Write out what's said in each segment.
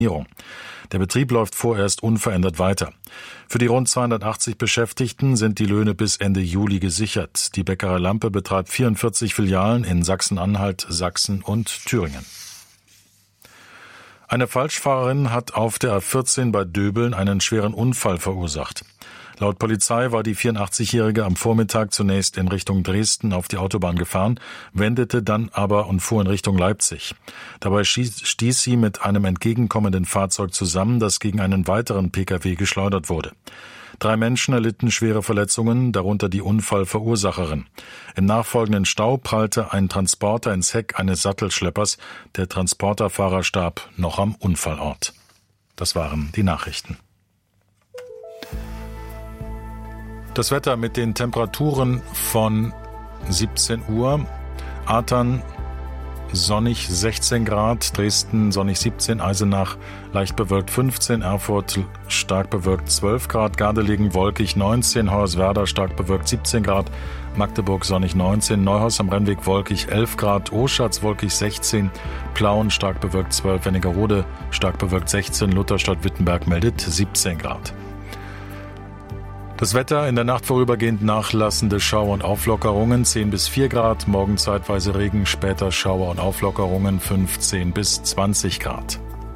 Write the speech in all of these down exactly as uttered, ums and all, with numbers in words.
Der Betrieb läuft vorerst unverändert weiter. Für die rund zweihundertachtzig Beschäftigten sind die Löhne bis Ende Juli gesichert. Die Bäckerei Lampe betreibt vierundvierzig Filialen in Sachsen-Anhalt, Sachsen und Thüringen. Eine Falschfahrerin hat auf der A vierzehn bei Döbeln einen schweren Unfall verursacht. Laut Polizei war die vierundachtzigjährige am Vormittag zunächst in Richtung Dresden auf die Autobahn gefahren, wendete dann aber und fuhr in Richtung Leipzig. Dabei stieß sie mit einem entgegenkommenden Fahrzeug zusammen, das gegen einen weiteren Pkw geschleudert wurde. Drei Menschen erlitten schwere Verletzungen, darunter die Unfallverursacherin. Im nachfolgenden Stau prallte ein Transporter ins Heck eines Sattelschleppers. Der Transporterfahrer starb noch am Unfallort. Das waren die Nachrichten. Das Wetter mit den Temperaturen von siebzehn Uhr. Athern sonnig sechzehn Grad, Dresden sonnig siebzehn, Eisenach leicht bewölkt fünfzehn, Erfurt stark bewölkt zwölf Grad, Gardelegen wolkig neunzehn, Hoyerswerda stark bewölkt siebzehn Grad, Magdeburg sonnig neunzehn, Neuhaus am Rennweg wolkig elf Grad, Oschatz wolkig sechzehn, Plauen stark bewölkt zwölf, Wernigerode stark bewölkt sechzehn, Lutherstadt-Wittenberg meldet siebzehn Grad. Das Wetter, in der Nacht vorübergehend nachlassende Schauer und Auflockerungen, zehn bis vier Grad, morgen zeitweise Regen, später Schauer und Auflockerungen, fünfzehn bis zwanzig Grad.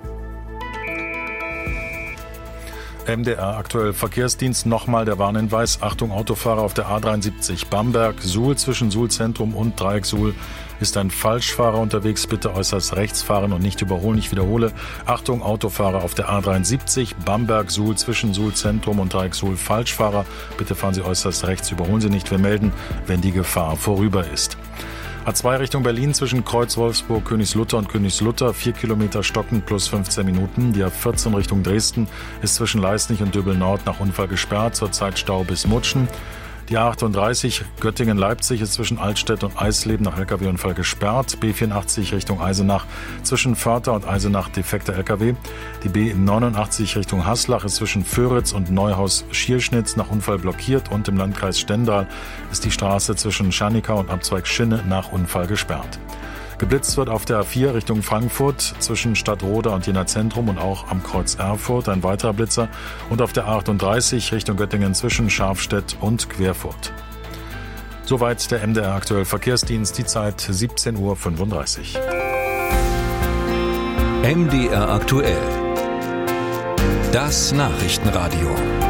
M D R aktuell Verkehrsdienst, nochmal der Warnhinweis, Achtung Autofahrer auf der A dreiundsiebzig Bamberg-Suhl zwischen Suhl-Zentrum und Dreieck Suhl ist ein Falschfahrer unterwegs, bitte äußerst rechts fahren und nicht überholen. Ich wiederhole, Achtung Autofahrer auf der A dreiundsiebzig Bamberg-Suhl zwischen Suhl-Zentrum und Dreieck Suhl, Falschfahrer, bitte fahren Sie äußerst rechts, überholen Sie nicht, wir melden, wenn die Gefahr vorüber ist. A zwei Richtung Berlin zwischen Kreuz Wolfsburg, Königslutter und Königslutter, vier Kilometer Stocken plus fünfzehn Minuten. Die A vierzehn Richtung Dresden ist zwischen Leisnig und Döbel-Nord nach Unfall gesperrt, zurzeit Stau bis Mutschen. Die A achtunddreißig Göttingen-Leipzig ist zwischen Altstedt und Eisleben nach L K W-Unfall gesperrt. B vierundachtzig Richtung Eisenach zwischen Förther und Eisenach defekter L K W. Die B neunundachtzig Richtung Haslach ist zwischen Föritz und Neuhaus-Schierschnitz nach Unfall blockiert und im Landkreis Stendal ist die Straße zwischen Schernikau und Abzweig Schinne nach Unfall gesperrt. Geblitzt wird auf der A vier Richtung Frankfurt zwischen Stadtroda und Jena Zentrum und auch am Kreuz Erfurt ein weiterer Blitzer und auf der A achtunddreißig Richtung Göttingen zwischen Scharfstedt und Querfurt. Soweit der M D R aktuell Verkehrsdienst, die Zeit siebzehn Uhr fünfunddreißig. M D R aktuell. Das Nachrichtenradio.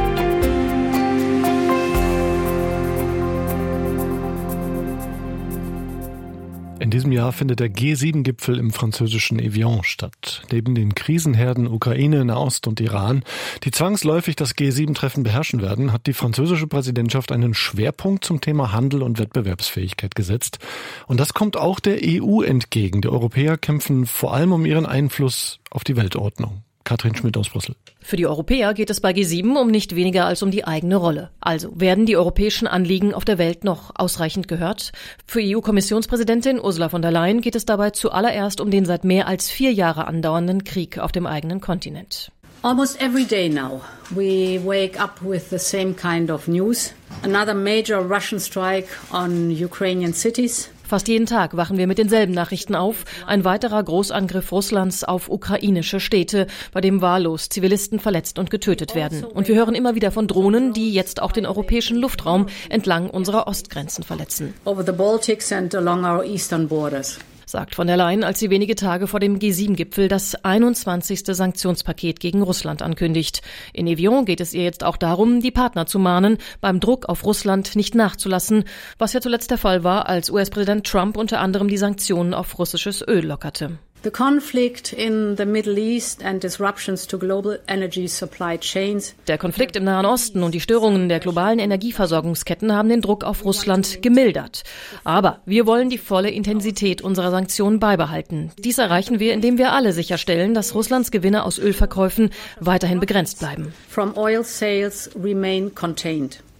In diesem Jahr findet der G sieben Gipfel im französischen Evian statt. Neben den Krisenherden Ukraine, Nahost und Iran, die zwangsläufig das G sieben Treffen beherrschen werden, hat die französische Präsidentschaft einen Schwerpunkt zum Thema Handel und Wettbewerbsfähigkeit gesetzt. Und das kommt auch der E U entgegen. Die Europäer kämpfen vor allem um ihren Einfluss auf die Weltordnung. Katrin Schmidt aus Brüssel. Für die Europäer geht es bei G sieben um nicht weniger als um die eigene Rolle. Also werden die europäischen Anliegen auf der Welt noch ausreichend gehört? Für E U-Kommissionspräsidentin Ursula von der Leyen geht es dabei zuallererst um den seit mehr als vier Jahre andauernden Krieg auf dem eigenen Kontinent. Almost every day now we wake up with the same kind of news. Another major Russian strike on Ukrainian cities. Fast jeden Tag wachen wir mit denselben Nachrichten auf. Ein weiterer Großangriff Russlands auf ukrainische Städte, bei dem wahllos Zivilisten verletzt und getötet werden. Und wir hören immer wieder von Drohnen, die jetzt auch den europäischen Luftraum entlang unserer Ostgrenzen verletzen. Over the Baltics and along our eastern borders. Sagt von der Leyen, als sie wenige Tage vor dem G sieben Gipfel das einundzwanzigste Sanktionspaket gegen Russland ankündigt. In Evian geht es ihr jetzt auch darum, die Partner zu mahnen, beim Druck auf Russland nicht nachzulassen, was ja zuletzt der Fall war, als U S-Präsident Trump unter anderem die Sanktionen auf russisches Öl lockerte. The conflict in the Middle East and disruptions to global energy supply chains. Der Konflikt im Nahen Osten und die Störungen der globalen Energieversorgungsketten haben den Druck auf Russland gemildert. Aber wir wollen die volle Intensität unserer Sanktionen beibehalten. Dies erreichen wir, indem wir alle sicherstellen, dass Russlands Gewinne aus Ölverkäufen weiterhin begrenzt bleiben. From oil sales remain contained.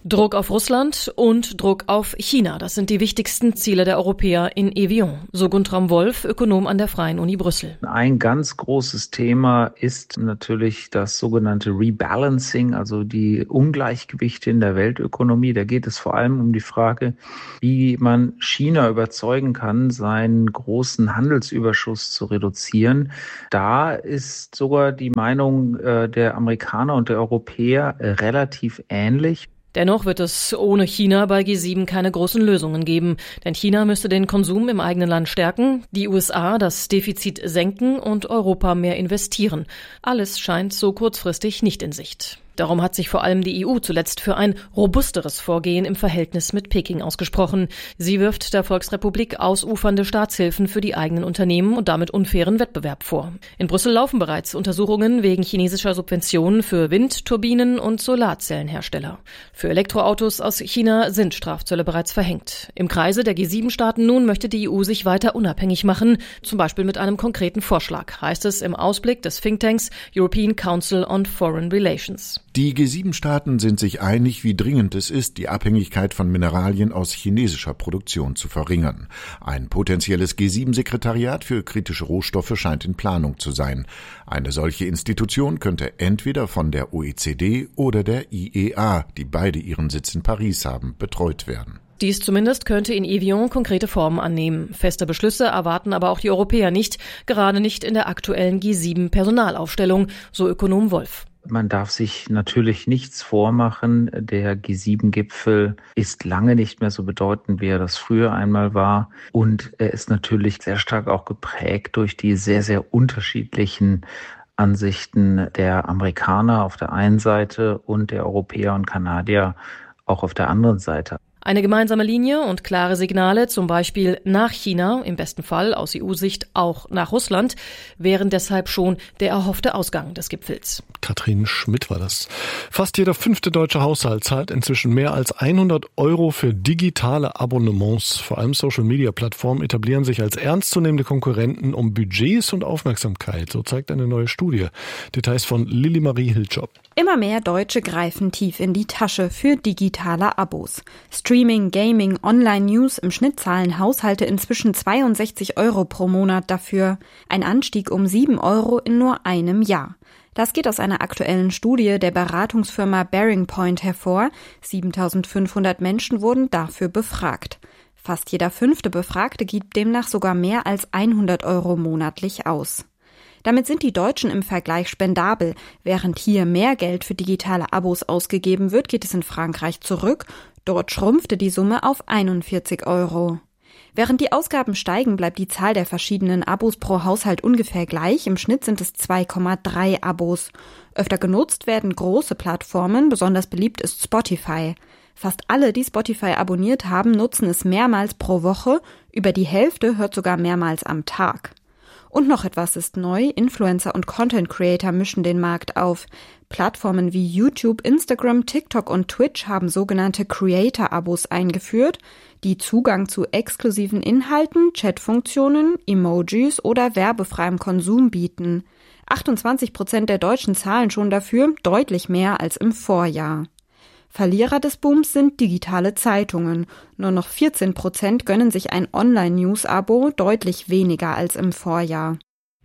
Druck auf Russland und Druck auf China. Das sind die wichtigsten Ziele der Europäer in Evian. So Guntram Wolf, Ökonom an der Freien Uni Brüssel. Ein ganz großes Thema ist natürlich das sogenannte Rebalancing, also die Ungleichgewichte in der Weltökonomie. Da geht es vor allem um die Frage, wie man China überzeugen kann, seinen großen Handelsüberschuss zu reduzieren. Da ist sogar die Meinung äh, der Amerikaner und der Europäer äh, relativ ähnlich. Dennoch wird es ohne China bei G sieben keine großen Lösungen geben. Denn China müsste den Konsum im eigenen Land stärken, die U S A das Defizit senken und Europa mehr investieren. Alles scheint so kurzfristig nicht in Sicht. Darum hat sich vor allem die E U zuletzt für ein robusteres Vorgehen im Verhältnis mit Peking ausgesprochen. Sie wirft der Volksrepublik ausufernde Staatshilfen für die eigenen Unternehmen und damit unfairen Wettbewerb vor. In Brüssel laufen bereits Untersuchungen wegen chinesischer Subventionen für Windturbinen und Solarzellenhersteller. Für Elektroautos aus China sind Strafzölle bereits verhängt. Im Kreise der G sieben Staaten nun möchte die E U sich weiter unabhängig machen, zum Beispiel mit einem konkreten Vorschlag, heißt es im Ausblick des Thinktanks European Council on Foreign Relations. Die G sieben Staaten sind sich einig, wie dringend es ist, die Abhängigkeit von Mineralien aus chinesischer Produktion zu verringern. Ein potenzielles G sieben Sekretariat für kritische Rohstoffe scheint in Planung zu sein. Eine solche Institution könnte entweder von der O E C D oder der I E A, die beide ihren Sitz in Paris haben, betreut werden. Dies zumindest könnte in Evian konkrete Formen annehmen. Feste Beschlüsse erwarten aber auch die Europäer nicht, gerade nicht in der aktuellen G sieben Personalaufstellung, so Ökonom Wolf. Man darf sich natürlich nichts vormachen. Der G sieben Gipfel ist lange nicht mehr so bedeutend, wie er das früher einmal war. Und er ist natürlich sehr stark auch geprägt durch die sehr, sehr unterschiedlichen Ansichten der Amerikaner auf der einen Seite und der Europäer und Kanadier auch auf der anderen Seite. Eine gemeinsame Linie und klare Signale, zum Beispiel nach China, im besten Fall aus E U-Sicht auch nach Russland, wären deshalb schon der erhoffte Ausgang des Gipfels. Katrin Schmidt war das. Fast jeder fünfte deutsche Haushalt zahlt inzwischen mehr als hundert Euro für digitale Abonnements. Vor allem Social-Media-Plattformen etablieren sich als ernstzunehmende Konkurrenten um Budgets und Aufmerksamkeit. So zeigt eine neue Studie. Details von Lilly Marie Hildjob. Immer mehr Deutsche greifen tief in die Tasche für digitale Abos. Streaming, Gaming, Online-News, im Schnitt zahlen Haushalte inzwischen zweiundsechzig Euro pro Monat dafür. Ein Anstieg um sieben Euro in nur einem Jahr. Das geht aus einer aktuellen Studie der Beratungsfirma Bearing Point hervor. siebentausendfünfhundert Menschen wurden dafür befragt. Fast jeder fünfte Befragte gibt demnach sogar mehr als hundert Euro monatlich aus. Damit sind die Deutschen im Vergleich spendabel. Während hier mehr Geld für digitale Abos ausgegeben wird, geht es in Frankreich zurück. Dort schrumpfte die Summe auf einundvierzig Euro. Während die Ausgaben steigen, bleibt die Zahl der verschiedenen Abos pro Haushalt ungefähr gleich. Im Schnitt sind es zwei Komma drei Abos. Öfter genutzt werden große Plattformen, besonders beliebt ist Spotify. Fast alle, die Spotify abonniert haben, nutzen es mehrmals pro Woche. Über die Hälfte hört sogar mehrmals am Tag. Und noch etwas ist neu, Influencer und Content Creator mischen den Markt auf. Plattformen wie YouTube, Instagram, TikTok und Twitch haben sogenannte Creator-Abos eingeführt, die Zugang zu exklusiven Inhalten, Chatfunktionen, Emojis oder werbefreiem Konsum bieten. achtundzwanzig Prozent der Deutschen zahlen schon dafür, deutlich mehr als im Vorjahr. Verlierer des Booms sind digitale Zeitungen. Nur noch vierzehn Prozent gönnen sich ein Online-News-Abo, deutlich weniger als im Vorjahr.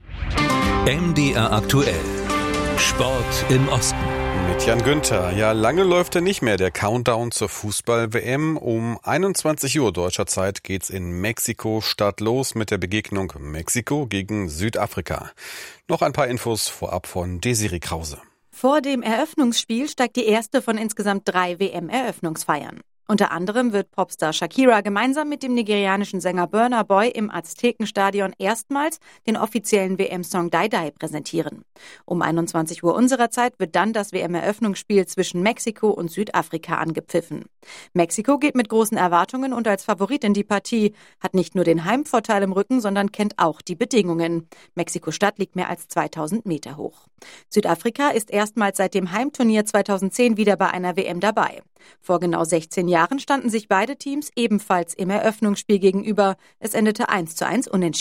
M D R aktuell. Sport im Osten. Mit Jan Günther. Ja, lange läuft er nicht mehr, der Countdown zur Fußball-W M. Um einundzwanzig Uhr deutscher Zeit geht's in Mexiko-Stadt los mit der Begegnung Mexiko gegen Südafrika. Noch ein paar Infos vorab von Desiree Krause. Vor dem Eröffnungsspiel steigt die erste von insgesamt drei W M-Eröffnungsfeiern. Unter anderem wird Popstar Shakira gemeinsam mit dem nigerianischen Sänger Burna Boy im Aztekenstadion erstmals den offiziellen W M-Song Die Die präsentieren. Um einundzwanzig Uhr unserer Zeit wird dann das W M-Eröffnungsspiel zwischen Mexiko und Südafrika angepfiffen. Mexiko geht mit großen Erwartungen und als Favorit in die Partie, hat nicht nur den Heimvorteil im Rücken, sondern kennt auch die Bedingungen. Mexiko-Stadt liegt mehr als zweitausend Meter hoch. Südafrika ist erstmals seit dem Heimturnier zweitausendzehn wieder bei einer W M dabei. Vor genau sechzehn Jahren standen sich beide Teams ebenfalls im Eröffnungsspiel gegenüber. Es endete eins zu eins unentschieden.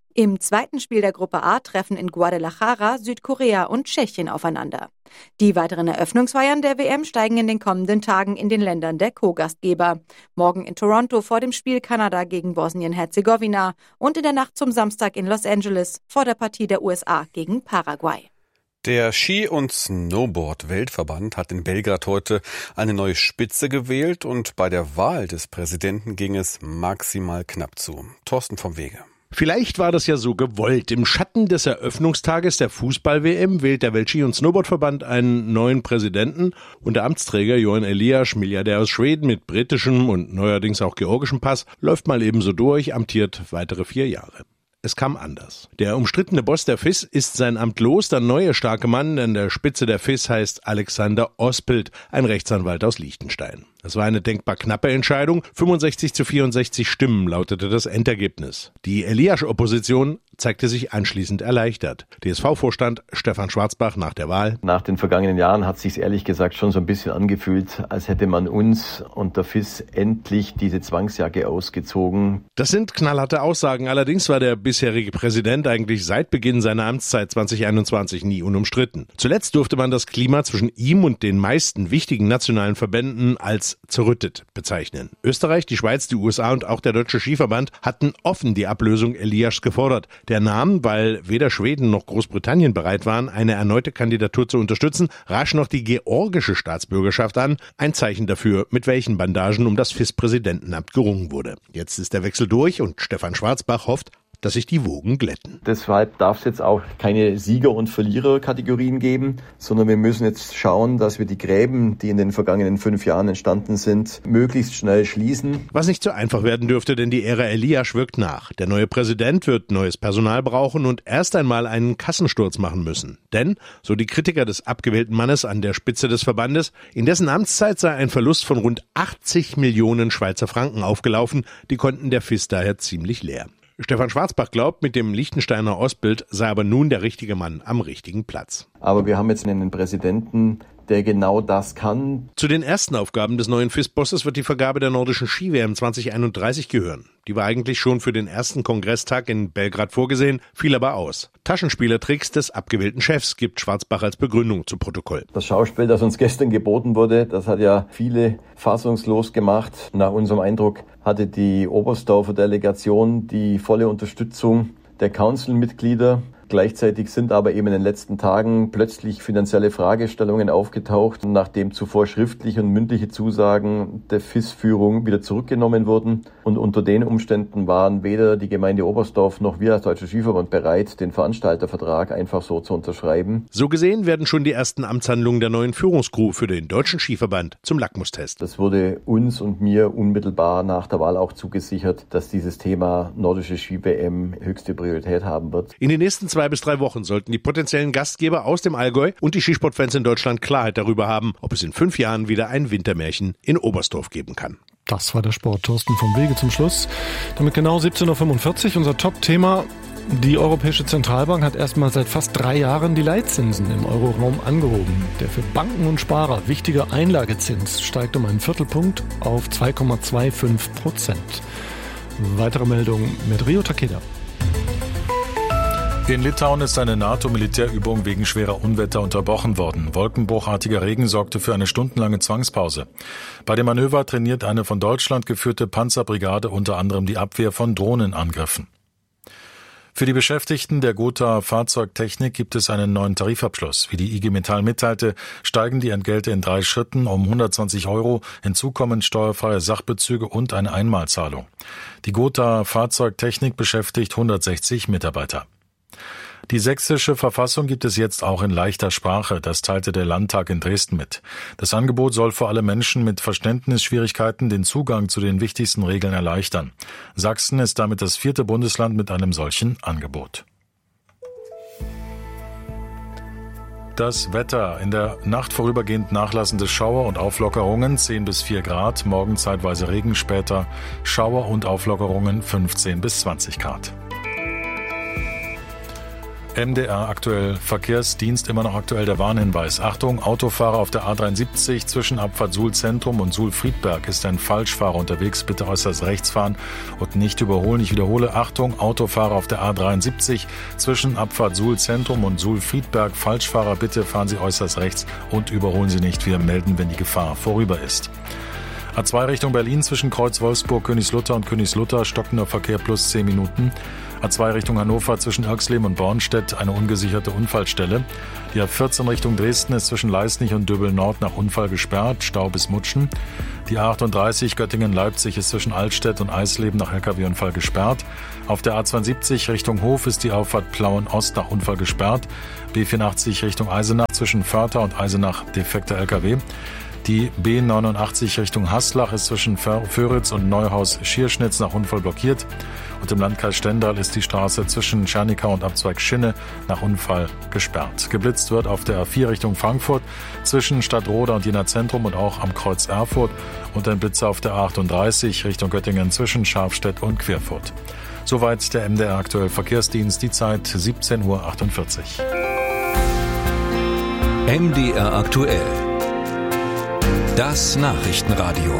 Im zweiten Spiel der Gruppe A treffen in Guadalajara Südkorea und Tschechien aufeinander. Die weiteren Eröffnungsfeiern der W M steigen in den kommenden Tagen in den Ländern der Co-Gastgeber. Morgen in Toronto vor dem Spiel Kanada gegen Bosnien-Herzegowina und in der Nacht zum Samstag in Los Angeles vor der Partie der U S A gegen Paraguay. Der Ski- und Snowboard-Weltverband hat in Belgrad heute eine neue Spitze gewählt und bei der Wahl des Präsidenten ging es maximal knapp zu. Thorsten vom Wege. Vielleicht war das ja so gewollt. Im Schatten des Eröffnungstages der Fußball-W M wählt der Weltski- und Snowboardverband einen neuen Präsidenten und der Amtsträger Johan Elias, Milliardär aus Schweden mit britischem und neuerdings auch georgischem Pass, läuft mal ebenso durch, amtiert weitere vier Jahre. Es kam anders. Der umstrittene Boss der F I S ist sein Amt los, der neue starke Mann an der Spitze der F I S heißt Alexander Ospelt, ein Rechtsanwalt aus Liechtenstein. Es war eine denkbar knappe Entscheidung. fünfundsechzig zu vierundsechzig Stimmen lautete das Endergebnis. Die Elias-Opposition zeigte sich anschließend erleichtert. D S V-Vorstand Stefan Schwarzbach nach der Wahl. Nach den vergangenen Jahren hat es sich ehrlich gesagt schon so ein bisschen angefühlt, als hätte man uns und der F I S endlich diese Zwangsjacke ausgezogen. Das sind knallharte Aussagen. Allerdings war der bisherige Präsident eigentlich seit Beginn seiner Amtszeit zwanzig einundzwanzig nie unumstritten. Zuletzt durfte man das Klima zwischen ihm und den meisten wichtigen nationalen Verbänden als zerrüttet bezeichnen. Österreich, die Schweiz, die U S A und auch der Deutsche Skiverband hatten offen die Ablösung Elias gefordert. Der nahm, weil weder Schweden noch Großbritannien bereit waren, eine erneute Kandidatur zu unterstützen, rasch noch die georgische Staatsbürgerschaft an. Ein Zeichen dafür, mit welchen Bandagen um das F I S-Präsidentenamt gerungen wurde. Jetzt ist der Wechsel durch und Stefan Schwarzbach hofft, dass sich die Wogen glätten. Deshalb darf es jetzt auch keine Sieger- und Verlierer-Kategorien geben, sondern wir müssen jetzt schauen, dass wir die Gräben, die in den vergangenen fünf Jahren entstanden sind, möglichst schnell schließen. Was nicht so einfach werden dürfte, denn die Ära Elias wirkt nach. Der neue Präsident wird neues Personal brauchen und erst einmal einen Kassensturz machen müssen. Denn, so die Kritiker des abgewählten Mannes an der Spitze des Verbandes, in dessen Amtszeit sei ein Verlust von rund achtzig Millionen Schweizer Franken aufgelaufen, die konnten der F I S daher ziemlich leer. Stefan Schwarzbach glaubt, mit dem Liechtensteiner Ostbild sei aber nun der richtige Mann am richtigen Platz. Aber wir haben jetzt einen Präsidenten, der genau das kann. Zu den ersten Aufgaben des neuen F I S-Bosses wird die Vergabe der nordischen Ski-W M zwanzig einunddreißig gehören. Die war eigentlich schon für den ersten Kongresstag in Belgrad vorgesehen, fiel aber aus. Taschenspielertricks des abgewählten Chefs gibt Schwarzbach als Begründung zu Protokoll. Das Schauspiel, das uns gestern geboten wurde, das hat ja viele fassungslos gemacht. Nach unserem Eindruck hatte die Oberstdorfer Delegation die volle Unterstützung der Council-Mitglieder. Gleichzeitig sind aber eben in den letzten Tagen plötzlich finanzielle Fragestellungen aufgetaucht, nachdem zuvor schriftliche und mündliche Zusagen der F I S-Führung wieder zurückgenommen wurden. Und unter den Umständen waren weder die Gemeinde Oberstdorf noch wir als Deutscher Skiverband bereit, den Veranstaltervertrag einfach so zu unterschreiben. So gesehen werden schon die ersten Amtshandlungen der neuen Führungskrew für den Deutschen Skiverband zum Lackmustest. Das wurde uns und mir unmittelbar nach der Wahl auch zugesichert, dass dieses Thema nordische Ski-W M höchste Priorität haben wird. In den nächsten zwei bis drei Wochen sollten die potenziellen Gastgeber aus dem Allgäu und die Skisportfans in Deutschland Klarheit darüber haben, ob es in fünf Jahren wieder ein Wintermärchen in Oberstdorf geben kann. Das war der Sport. Thorsten vom Wege zum Schluss. Damit genau siebzehn Uhr fünfundvierzig unser Top-Thema. Die Europäische Zentralbank hat erstmal seit fast drei Jahren die Leitzinsen im Euroraum angehoben. Der für Banken und Sparer wichtige Einlagezins steigt um einen Viertelpunkt auf zwei Komma fünfundzwanzig Prozent. Weitere Meldungen mit Rio Takeda. In Litauen ist eine NATO-Militärübung wegen schwerer Unwetter unterbrochen worden. Wolkenbruchartiger Regen sorgte für eine stundenlange Zwangspause. Bei dem Manöver trainiert eine von Deutschland geführte Panzerbrigade unter anderem die Abwehr von Drohnenangriffen. Für die Beschäftigten der Gotha Fahrzeugtechnik gibt es einen neuen Tarifabschluss. Wie die I G Metall mitteilte, steigen die Entgelte in drei Schritten um hundertzwanzig Euro. Hinzu kommen steuerfreie Sachbezüge und eine Einmalzahlung. Die Gotha Fahrzeugtechnik beschäftigt hundertsechzig Mitarbeiter. Die sächsische Verfassung gibt es jetzt auch in leichter Sprache, das teilte der Landtag in Dresden mit. Das Angebot soll vor allem Menschen mit Verständnisschwierigkeiten den Zugang zu den wichtigsten Regeln erleichtern. Sachsen ist damit das vierte Bundesland mit einem solchen Angebot. Das Wetter: In der Nacht vorübergehend nachlassende Schauer und Auflockerungen zehn bis vier Grad, morgen zeitweise Regen, später Schauer und Auflockerungen fünfzehn bis zwanzig Grad. M D R aktuell Verkehrsdienst, immer noch aktuell der Warnhinweis. Achtung, Autofahrer auf der A dreiundsiebzig zwischen Abfahrt Suhl Zentrum und Suhl Friedberg ist ein Falschfahrer unterwegs. Bitte äußerst rechts fahren und nicht überholen. Ich wiederhole, Achtung, Autofahrer auf der A dreiundsiebzig zwischen Abfahrt Suhl Zentrum und Suhl Friedberg. Falschfahrer, bitte fahren Sie äußerst rechts und überholen Sie nicht. Wir melden, wenn die Gefahr vorüber ist. A zwei Richtung Berlin zwischen Kreuz Wolfsburg, Königslutter und Königslutter, stockender Verkehr plus zehn Minuten. A zwei Richtung Hannover zwischen Irxleben und Bornstedt, eine ungesicherte Unfallstelle. Die A vierzehn Richtung Dresden ist zwischen Leisnig und Döbel-Nord nach Unfall gesperrt, Stau bis Mutschen. Die A achtunddreißig Göttingen-Leipzig ist zwischen Altstedt und Eisleben nach L K W-Unfall gesperrt. Auf der A zweiundsiebzig Richtung Hof ist die Auffahrt Plauen-Ost nach Unfall gesperrt. B vierundachtzig Richtung Eisenach zwischen Förther und Eisenach defekter L K W. Die B neunundachtzig Richtung Haslach ist zwischen Föritz und Neuhaus-Schierschnitz nach Unfall blockiert. Und im Landkreis Stendal ist die Straße zwischen Schernikau und Abzweig Schinne nach Unfall gesperrt. Geblitzt wird auf der A vier Richtung Frankfurt zwischen Stadtroda und Jena Zentrum und auch am Kreuz Erfurt. Und ein Blitzer auf der A achtunddreißig Richtung Göttingen zwischen Scharfstedt und Querfurt. Soweit der M D R aktuell Verkehrsdienst, die Zeit siebzehn Uhr achtundvierzig. M D R aktuell. Das Nachrichtenradio.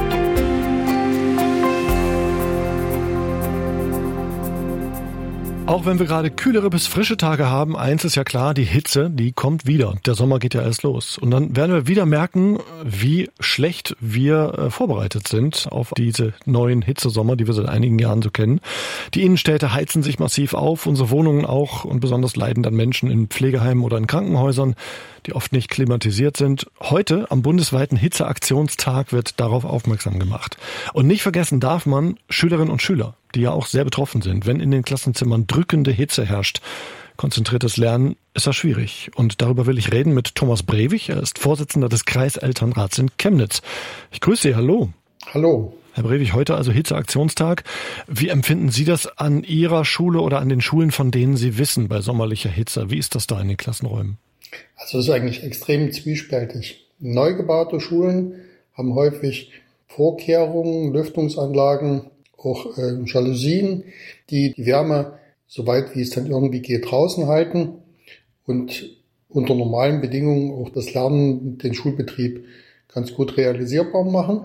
Auch wenn wir gerade kühlere bis frische Tage haben, eins ist ja klar, die Hitze, die kommt wieder. Der Sommer geht ja erst los. Und dann werden wir wieder merken, wie schlecht wir äh, vorbereitet sind auf diese neuen Hitzesommer, die wir seit einigen Jahren so kennen. Die Innenstädte heizen sich massiv auf, unsere Wohnungen auch, und besonders leiden dann Menschen in Pflegeheimen oder in Krankenhäusern, die oft nicht klimatisiert sind. Heute, am bundesweiten Hitzeaktionstag, wird darauf aufmerksam gemacht. Und nicht vergessen darf man Schülerinnen und Schüler, die ja auch sehr betroffen sind. Wenn in den Klassenzimmern drückende Hitze herrscht, konzentriertes Lernen ist das schwierig. Und darüber will ich reden mit Thomas Brewig. Er ist Vorsitzender des Kreiselternrats in Chemnitz. Ich grüße Sie, hallo. Hallo. Herr Brewig, heute also Hitzeaktionstag. Wie empfinden Sie das an Ihrer Schule oder an den Schulen, von denen Sie wissen, bei sommerlicher Hitze? Wie ist das da in den Klassenräumen? Also es ist eigentlich extrem zwiespältig. Neu gebaute Schulen haben häufig Vorkehrungen, Lüftungsanlagen, auch äh, Jalousien, die die Wärme, soweit wie es dann irgendwie geht, draußen halten und unter normalen Bedingungen auch das Lernen, den Schulbetrieb ganz gut realisierbar machen.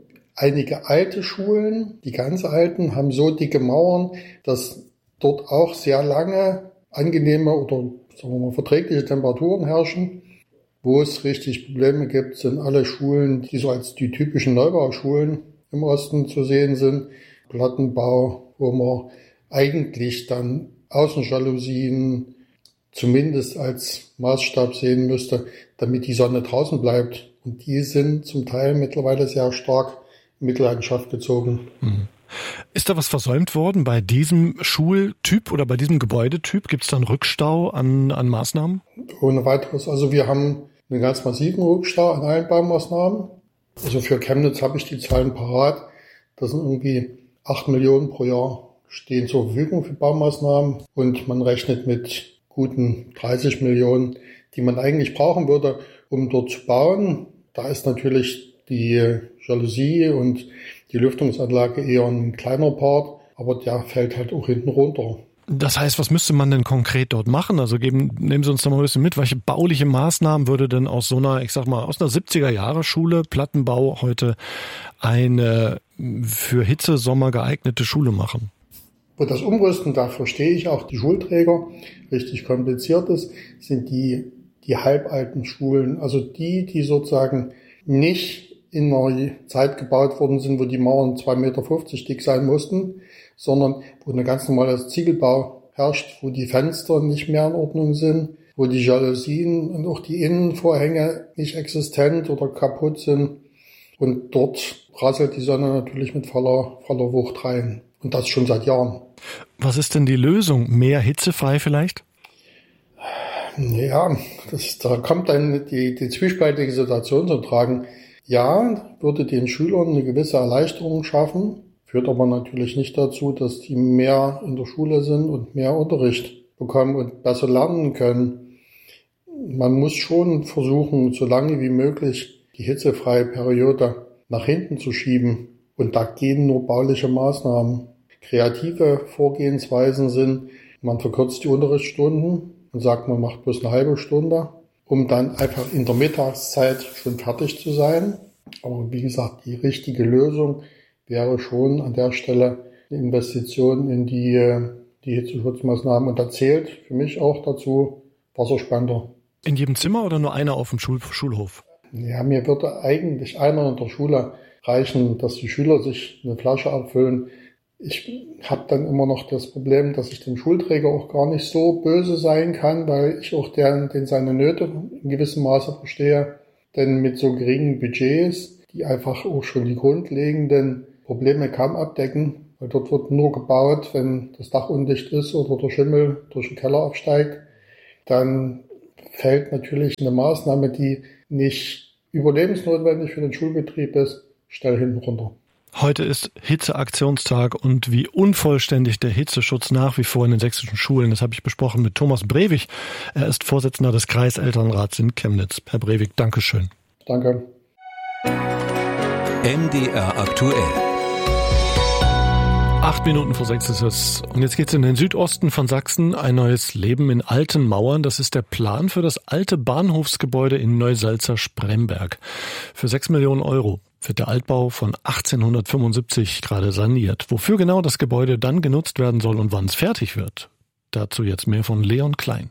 Einige alte Schulen, die ganz alten, haben so dicke Mauern, dass dort auch sehr lange angenehme oder sagen wir mal verträgliche Temperaturen herrschen. Wo es richtig Probleme gibt, sind alle Schulen, die so als die typischen Neubauschulen im Osten zu sehen sind. Plattenbau, wo man eigentlich dann Außenjalousien zumindest als Maßstab sehen müsste, damit die Sonne draußen bleibt. Und die sind zum Teil mittlerweile sehr stark in Mitleidenschaft gezogen. Mhm. Ist da was versäumt worden bei diesem Schultyp oder bei diesem Gebäudetyp? Gibt es da einen Rückstau an, an Maßnahmen? Ohne weiteres. Also wir haben einen ganz massiven Rückstau an allen Baumaßnahmen. Also für Chemnitz habe ich die Zahlen parat. Das sind irgendwie acht Millionen pro Jahr stehen zur Verfügung für Baumaßnahmen. Und man rechnet mit guten dreißig Millionen, die man eigentlich brauchen würde, um dort zu bauen. Da ist natürlich die Jalousie und die Lüftungsanlage eher ein kleiner Part, aber der fällt halt auch hinten runter. Das heißt, was müsste man denn konkret dort machen? Also geben, nehmen Sie uns da mal ein bisschen mit. Welche bauliche Maßnahmen würde denn aus so einer, ich sag mal, aus einer siebziger-Jahre-Schule, Plattenbau, heute eine für Hitzesommer geeignete Schule machen? Und das Umrüsten, da verstehe ich auch die Schulträger, richtig kompliziert ist, sind die, die halbalten Schulen, also die, die sozusagen nicht in einer Zeit gebaut worden sind, wo die Mauern zwei Meter fünfzig dick sein mussten, sondern wo eine ganz normale Ziegelbau herrscht, wo die Fenster nicht mehr in Ordnung sind, wo die Jalousien und auch die Innenvorhänge nicht existent oder kaputt sind. Und dort prasselt die Sonne natürlich mit voller, voller Wucht rein. Und das schon seit Jahren. Was ist denn die Lösung? Mehr hitzefrei vielleicht? Ja, das, da kommt dann die, die zwiespältige Situation zum Tragen. Ja, würde den Schülern eine gewisse Erleichterung schaffen, führt aber natürlich nicht dazu, dass die mehr in der Schule sind und mehr Unterricht bekommen und besser lernen können. Man muss schon versuchen, so lange wie möglich die hitzefreie Periode nach hinten zu schieben. Und da gehen nur bauliche Maßnahmen. Kreative Vorgehensweisen sind, Man verkürzt die Unterrichtsstunden und sagt, man macht bloß eine halbe Stunde, um dann einfach in der Mittagszeit schon fertig zu sein. Aber wie gesagt, die richtige Lösung wäre schon an der Stelle eine Investition in die, die Hitzeschutzmaßnahmen. Und da zählt für mich auch dazu Wasserspender. In jedem Zimmer oder nur einer auf dem Schul- Schulhof? Ja, mir würde eigentlich einer in der Schule reichen, dass die Schüler sich eine Flasche abfüllen. Ich habe dann immer noch das Problem, dass ich dem Schulträger auch gar nicht so böse sein kann, weil ich auch den, den seine Nöte in gewissem Maße verstehe. Denn mit so geringen Budgets, die einfach auch schon die grundlegenden Probleme kaum abdecken, weil dort wird nur gebaut, wenn das Dach undicht ist oder der Schimmel durch den Keller absteigt, dann fällt natürlich eine Maßnahme, die nicht überlebensnotwendig für den Schulbetrieb ist, schnell hinten runter. Heute ist Hitzeaktionstag und wie unvollständig der Hitzeschutz nach wie vor in den sächsischen Schulen. Das habe ich besprochen mit Thomas Brewig. Er ist Vorsitzender des Kreiselternrats in Chemnitz. Herr Brewig, Dankeschön. Danke. M D R aktuell. Acht Minuten vor sechs ist es. Und jetzt geht's in den Südosten von Sachsen. Ein neues Leben in alten Mauern. Das ist der Plan für das alte Bahnhofsgebäude in Neusalza-Spremberg. Für sechs Millionen Euro wird der Altbau von achtzehnhundertfünfundsiebzig gerade saniert. Wofür genau das Gebäude dann genutzt werden soll und wann es fertig wird, dazu jetzt mehr von Leon Klein.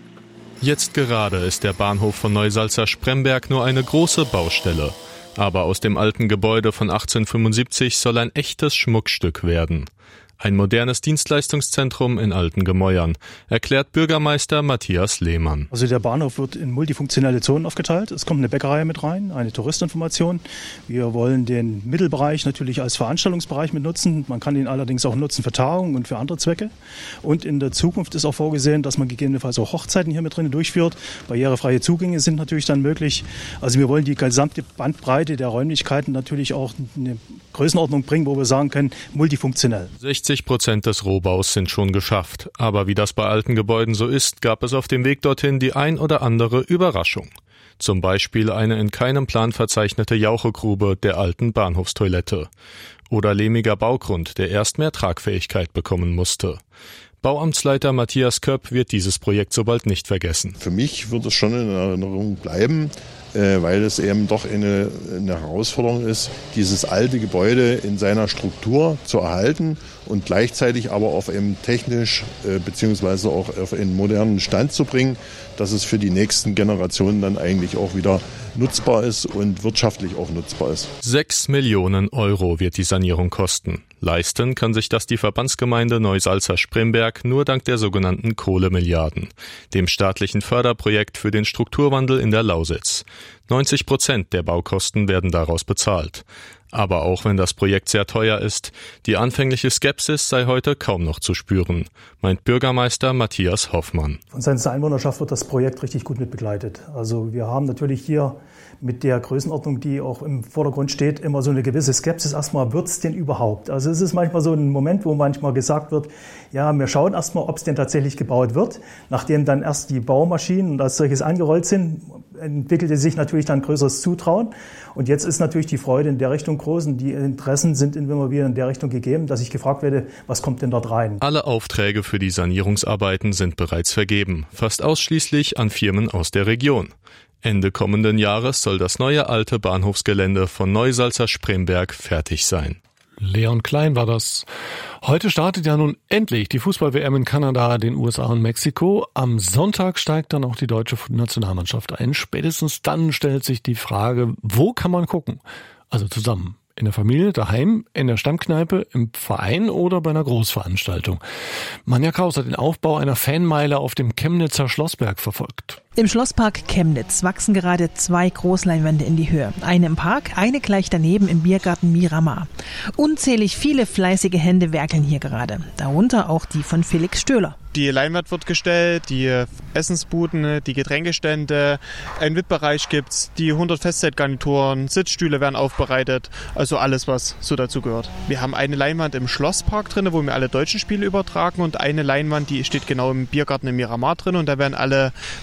Jetzt gerade ist der Bahnhof von Neusalza-Spremberg nur eine große Baustelle. Aber aus dem alten Gebäude von achtzehnhundertfünfundsiebzig soll ein echtes Schmuckstück werden. Ein modernes Dienstleistungszentrum in alten Gemäuern, erklärt Bürgermeister Matthias Lehmann. Also der Bahnhof wird in multifunktionelle Zonen aufgeteilt. Es kommt eine Bäckerei mit rein, eine Touristinformation. Wir wollen den Mittelbereich natürlich als Veranstaltungsbereich mit nutzen. Man kann ihn allerdings auch nutzen für Tagungen und für andere Zwecke. Und in der Zukunft ist auch vorgesehen, dass man gegebenenfalls auch Hochzeiten hier mit drin durchführt. Barrierefreie Zugänge sind natürlich dann möglich. Also wir wollen die gesamte Bandbreite der Räumlichkeiten natürlich auch in eine Größenordnung bringen, wo wir sagen können, multifunktionell. sechzig Prozent des Rohbaus sind schon geschafft. Aber wie das bei alten Gebäuden so ist, gab es auf dem Weg dorthin die ein oder andere Überraschung. Zum Beispiel eine in keinem Plan verzeichnete Jauchegrube der alten Bahnhofstoilette. Oder lehmiger Baugrund, der erst mehr Tragfähigkeit bekommen musste. Bauamtsleiter Matthias Köpp wird dieses Projekt so bald nicht vergessen. Für mich wird es schon in Erinnerung bleiben, weil es eben doch eine, eine Herausforderung ist, dieses alte Gebäude in seiner Struktur zu erhalten und gleichzeitig aber auf einen technisch äh, beziehungsweise auch auf einen modernen Stand zu bringen, dass es für die nächsten Generationen dann eigentlich auch wieder nutzbar ist und wirtschaftlich auch nutzbar ist. Sechs Millionen Euro wird die Sanierung kosten. Leisten kann sich das die Verbandsgemeinde Neusalza-Spremberg nur dank der sogenannten Kohlemilliarden, dem staatlichen Förderprojekt für den Strukturwandel in der Lausitz. neunzig Prozent der Baukosten werden daraus bezahlt. Aber auch wenn das Projekt sehr teuer ist, die anfängliche Skepsis sei heute kaum noch zu spüren, meint Bürgermeister Matthias Hoffmann. Von seitens der Einwohnerschaft wird das Projekt richtig gut mit begleitet. Also wir haben natürlich hier mit der Größenordnung, die auch im Vordergrund steht, immer so eine gewisse Skepsis. Erstmal, wird es denn überhaupt? Also es ist manchmal so ein Moment, wo manchmal gesagt wird, ja, wir schauen erstmal, ob es denn tatsächlich gebaut wird. Nachdem dann erst die Baumaschinen und als solches angerollt sind, entwickelte sich natürlich dann größeres Zutrauen. Und jetzt ist natürlich die Freude in der Richtung groß und die Interessen sind immer wieder in der Richtung gegeben, dass ich gefragt werde, was kommt denn dort rein? Alle Aufträge für die Sanierungsarbeiten sind bereits vergeben, fast ausschließlich an Firmen aus der Region. Ende kommenden Jahres soll das neue alte Bahnhofsgelände von Neusalza-Spremberg fertig sein. Leon Klein war das. Heute startet ja nun endlich die Fußball-W M in Kanada, den U S A und Mexiko. Am Sonntag steigt dann auch die deutsche Nationalmannschaft ein. Spätestens dann stellt sich die Frage, wo kann man gucken? Also zusammen. In der Familie, daheim, in der Stammkneipe, im Verein oder bei einer Großveranstaltung. Manja Kraus hat den Aufbau einer Fanmeile auf dem Chemnitzer Schlossberg verfolgt. Im Schlosspark Chemnitz wachsen gerade zwei Großleinwände in die Höhe. Eine im Park, eine gleich daneben im Biergarten Miramar. Unzählig viele fleißige Hände werkeln hier gerade. Darunter auch die von Felix Stöhler. Die Leinwand wird gestellt, die Essensbuden, die Getränkestände, einen V I P-Bereich gibt's, die hundert Festzeitgarnituren, Sitzstühle werden aufbereitet, also alles, was so dazu gehört. Wir haben eine Leinwand im Schlosspark drin, wo wir alle deutschen Spiele übertragen und eine Leinwand, die steht genau im Biergarten im Miramar drin und da werden alle anderen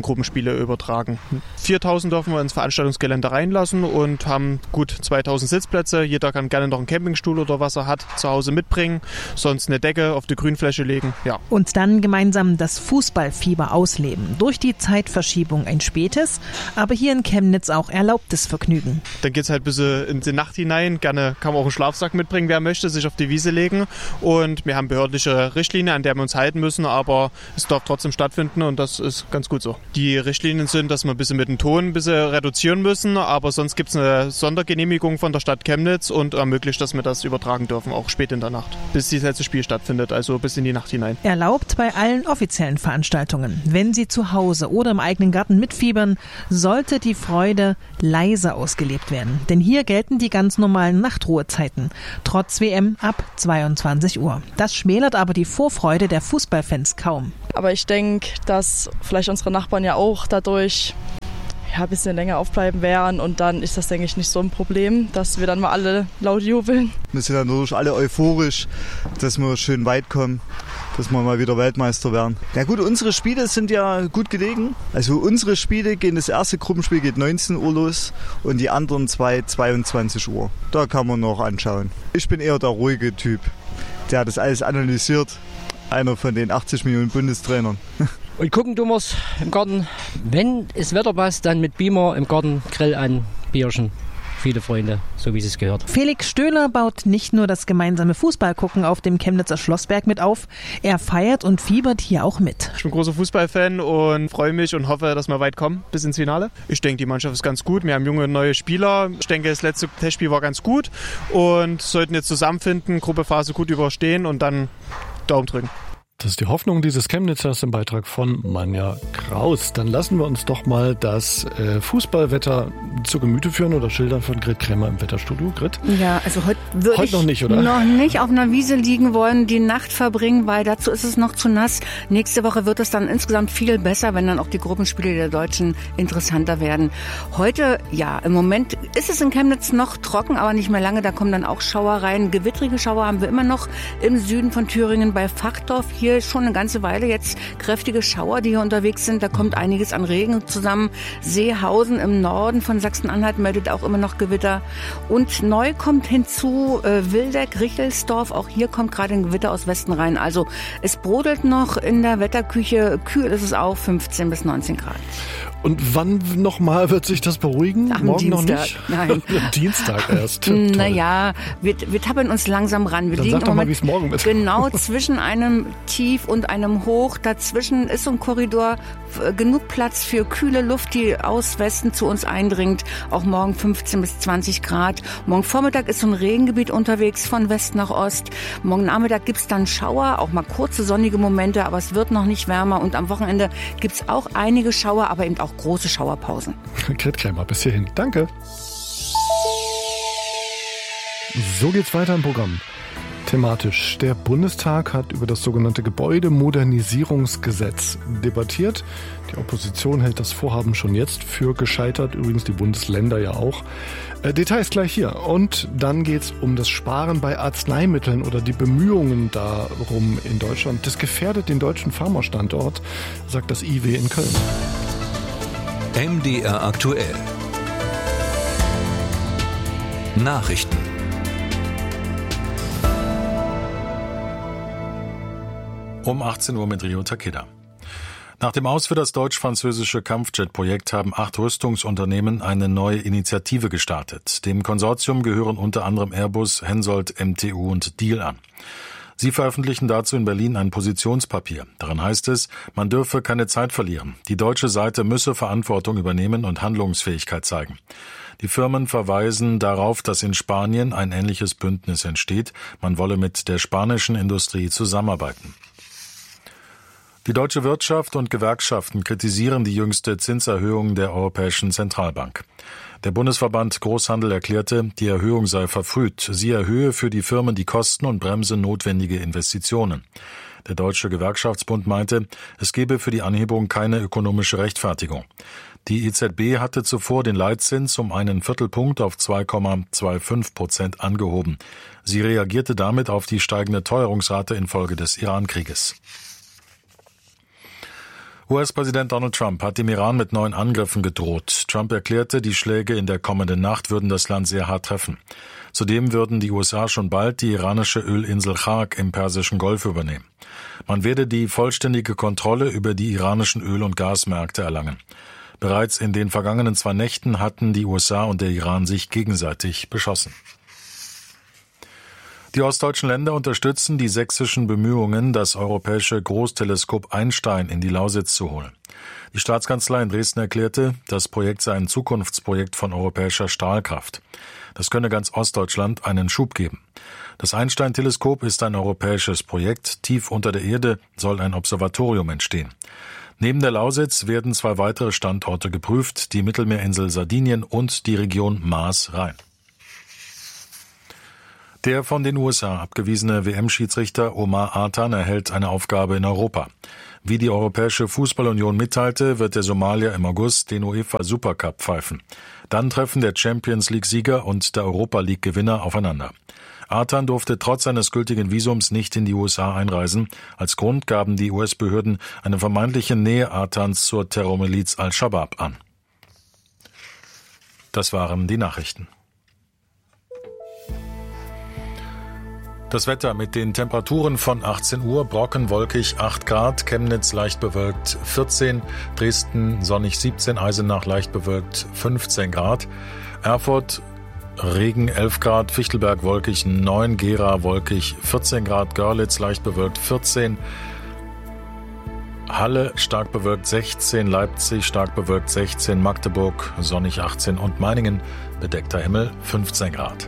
Gruppenspiele übertragen. viertausend dürfen wir ins Veranstaltungsgelände reinlassen und haben gut zweitausend Sitzplätze. Jeder kann gerne noch einen Campingstuhl oder was er hat zu Hause mitbringen, sonst eine Decke auf die Grünfläche legen. Ja. Und dann gemeinsam das Fußballfieber ausleben. Durch die Zeitverschiebung ein spätes, aber hier in Chemnitz auch erlaubtes Vergnügen. Dann geht es halt bis in die Nacht hinein. Gerne kann man auch einen Schlafsack mitbringen, wer möchte, sich auf die Wiese legen. Und wir haben behördliche Richtlinien, an der wir uns halten müssen, aber es darf trotzdem stattfinden und das ist ganz gut so. Die Richtlinien sind, dass wir ein bisschen mit dem Ton ein bisschen reduzieren müssen, aber sonst gibt es eine Sondergenehmigung von der Stadt Chemnitz und ermöglicht, dass wir das übertragen dürfen, auch spät in der Nacht, bis das letzte Spiel stattfindet, also bis in die Nacht hinein. Erlaubt bei allen offiziellen Veranstaltungen. Wenn Sie zu Hause oder im eigenen Garten mitfiebern, sollte die Freude leise ausgelebt werden. Denn hier gelten die ganz normalen Nachtruhezeiten, trotz W M ab zweiundzwanzig Uhr. Das schmälert aber die Vorfreude der Fußballfans kaum. Aber ich denke, dass vielleicht unsere Nachbarn ja auch dadurch ja, ein bisschen länger aufbleiben werden und dann ist das, denke ich, nicht so ein Problem, dass wir dann mal alle laut jubeln. Wir sind dann natürlich alle euphorisch, dass wir schön weit kommen, dass wir mal wieder Weltmeister werden. Ja gut, unsere Spiele sind ja gut gelegen. Also unsere Spiele gehen, das erste Gruppenspiel geht neunzehn Uhr los und die anderen zwei zweiundzwanzig Uhr. Da kann man noch anschauen. Ich bin eher der ruhige Typ, der das alles analysiert. Einer von den achtzig Millionen Bundestrainern. Und gucken tun wir's im Garten. Wenn das Wetter passt, dann mit Beamer im Garten, Grill an, Bierchen. Viele Freunde, so wie es gehört. Felix Stöhler baut nicht nur das gemeinsame Fußballgucken auf dem Chemnitzer Schlossberg mit auf, er feiert und fiebert hier auch mit. Ich bin großer Fußballfan und freue mich und hoffe, dass wir weit kommen bis ins Finale. Ich denke, die Mannschaft ist ganz gut. Wir haben junge, neue Spieler. Ich denke, das letzte Testspiel war ganz gut und sollten jetzt zusammenfinden, Gruppephase gut überstehen und dann Daumen drücken. Das ist die Hoffnung dieses Chemnitzers im Beitrag von Manja Kraus. Dann lassen wir uns doch mal das äh, Fußballwetter zu Gemüte führen oder schildern von Grit Krämer im Wetterstudio. Grit? Ja, also heute würde ich noch nicht, oder? noch nicht auf einer Wiese liegen wollen, die Nacht verbringen, weil dazu ist es noch zu nass. Nächste Woche wird es dann insgesamt viel besser, wenn dann auch die Gruppenspiele der Deutschen interessanter werden. Heute, ja, im Moment ist es in Chemnitz noch trocken, aber nicht mehr lange. Da kommen dann auch Schauer rein. Gewittrige Schauer haben wir immer noch im Süden von Thüringen bei Fachdorf. Hier schon eine ganze Weile jetzt kräftige Schauer, die hier unterwegs sind. Da kommt einiges an Regen zusammen. Seehausen im Norden von Sachsen-Anhalt meldet auch immer noch Gewitter. Und neu kommt hinzu äh, Wildeck, Richelsdorf. Auch hier kommt gerade ein Gewitter aus Westen rein. Also es brodelt noch in der Wetterküche. Kühl ist es auch, fünfzehn bis neunzehn Grad. Und wann nochmal wird sich das beruhigen? Am Morgen Dienstag. noch nicht? Nein. Dienstag erst. Naja, wir, wir tappen uns langsam ran. Wir Dann liegen sag doch im mal, Moment wie es morgen wird. genau zwischen einem Tief und einem Hoch. Dazwischen ist so ein Korridor, genug Platz für kühle Luft, die aus Westen zu uns eindringt. Auch morgen fünfzehn bis zwanzig Grad. Morgen Vormittag ist so ein Regengebiet unterwegs von West nach Ost. Morgen Nachmittag gibt's dann Schauer, auch mal kurze sonnige Momente, aber es wird noch nicht wärmer. Und am Wochenende gibt's auch einige Schauer, aber eben auch große Schauerpausen. Grit Krämer, bis hierhin. Danke. So geht's weiter im Programm. Thematisch. Der Bundestag hat über das sogenannte Gebäudemodernisierungsgesetz debattiert. Die Opposition hält das Vorhaben schon jetzt für gescheitert, übrigens die Bundesländer ja auch. Äh, Details gleich hier. Und dann geht's um das Sparen bei Arzneimitteln oder die Bemühungen darum in Deutschland. Das gefährdet den deutschen Pharmastandort, sagt das I W in Köln. M D R aktuell. Nachrichten. Um achtzehn Uhr mit Rio Takeda. Nach dem Aus für das deutsch-französische Kampfjet-Projekt haben acht Rüstungsunternehmen eine neue Initiative gestartet. Dem Konsortium gehören unter anderem Airbus, Hensoldt, M T U und Diehl an. Sie veröffentlichen dazu in Berlin ein Positionspapier. Darin heißt es, man dürfe keine Zeit verlieren. Die deutsche Seite müsse Verantwortung übernehmen und Handlungsfähigkeit zeigen. Die Firmen verweisen darauf, dass in Spanien ein ähnliches Bündnis entsteht. Man wolle mit der spanischen Industrie zusammenarbeiten. Die deutsche Wirtschaft und Gewerkschaften kritisieren die jüngste Zinserhöhung der Europäischen Zentralbank. Der Bundesverband Großhandel erklärte, die Erhöhung sei verfrüht. Sie erhöhe für die Firmen die Kosten und bremse notwendige Investitionen. Der Deutsche Gewerkschaftsbund meinte, es gebe für die Anhebung keine ökonomische Rechtfertigung. Die E Z B hatte zuvor den Leitzins um einen Viertelpunkt auf zwei Komma fünfundzwanzig Prozent angehoben. Sie reagierte damit auf die steigende Teuerungsrate infolge des Iran-Krieges. U S-Präsident Donald Trump hat dem Iran mit neuen Angriffen gedroht. Trump erklärte, die Schläge in der kommenden Nacht würden das Land sehr hart treffen. Zudem würden die U S A schon bald die iranische Ölinsel Chark im Persischen Golf übernehmen. Man werde die vollständige Kontrolle über die iranischen Öl- und Gasmärkte erlangen. Bereits in den vergangenen zwei Nächten hatten die U S A und der Iran sich gegenseitig beschossen. Die ostdeutschen Länder unterstützen die sächsischen Bemühungen, das europäische Großteleskop Einstein in die Lausitz zu holen. Die Staatskanzlei in Dresden erklärte, das Projekt sei ein Zukunftsprojekt von europäischer Strahlkraft. Das könne ganz Ostdeutschland einen Schub geben. Das Einstein-Teleskop ist ein europäisches Projekt. Tief unter der Erde soll ein Observatorium entstehen. Neben der Lausitz werden zwei weitere Standorte geprüft, die Mittelmeerinsel Sardinien und die Region Maas-Rhein. Der von den U S A abgewiesene W M-Schiedsrichter Omar Artan erhält eine Aufgabe in Europa. Wie die Europäische Fußballunion mitteilte, wird der Somalier im August den UEFA Supercup pfeifen. Dann treffen der Champions League-Sieger und der Europa League-Gewinner aufeinander. Artan durfte trotz seines gültigen Visums nicht in die U S A einreisen. Als Grund gaben die U S-Behörden eine vermeintliche Nähe Artans zur Terrormiliz Al-Shabaab an. Das waren die Nachrichten. Das Wetter mit den Temperaturen von achtzehn Uhr, Brocken wolkig acht Grad, Chemnitz leicht bewölkt vierzehn, Dresden sonnig siebzehn, Eisenach leicht bewölkt fünfzehn Grad, Erfurt Regen elf Grad, Fichtelberg wolkig neun, Gera wolkig vierzehn Grad, Görlitz leicht bewölkt vierzehn, Halle stark bewölkt sechzehn, Leipzig stark bewölkt sechzehn, Magdeburg sonnig achtzehn und Meiningen bedeckter Himmel fünfzehn Grad.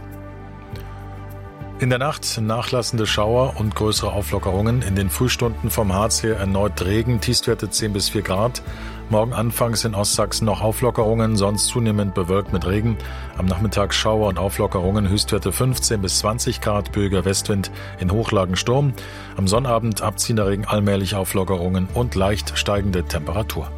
In der Nacht nachlassende Schauer und größere Auflockerungen. In den Frühstunden vom Harz her erneut Regen, Tiefstwerte zehn bis vier Grad. Morgen anfangs in Ostsachsen noch Auflockerungen, sonst zunehmend bewölkt mit Regen. Am Nachmittag Schauer und Auflockerungen, Höchstwerte fünfzehn bis zwanzig Grad, böiger Westwind, in Hochlagen Sturm. Am Sonnabend abziehender Regen, allmählich Auflockerungen und leicht steigende Temperatur.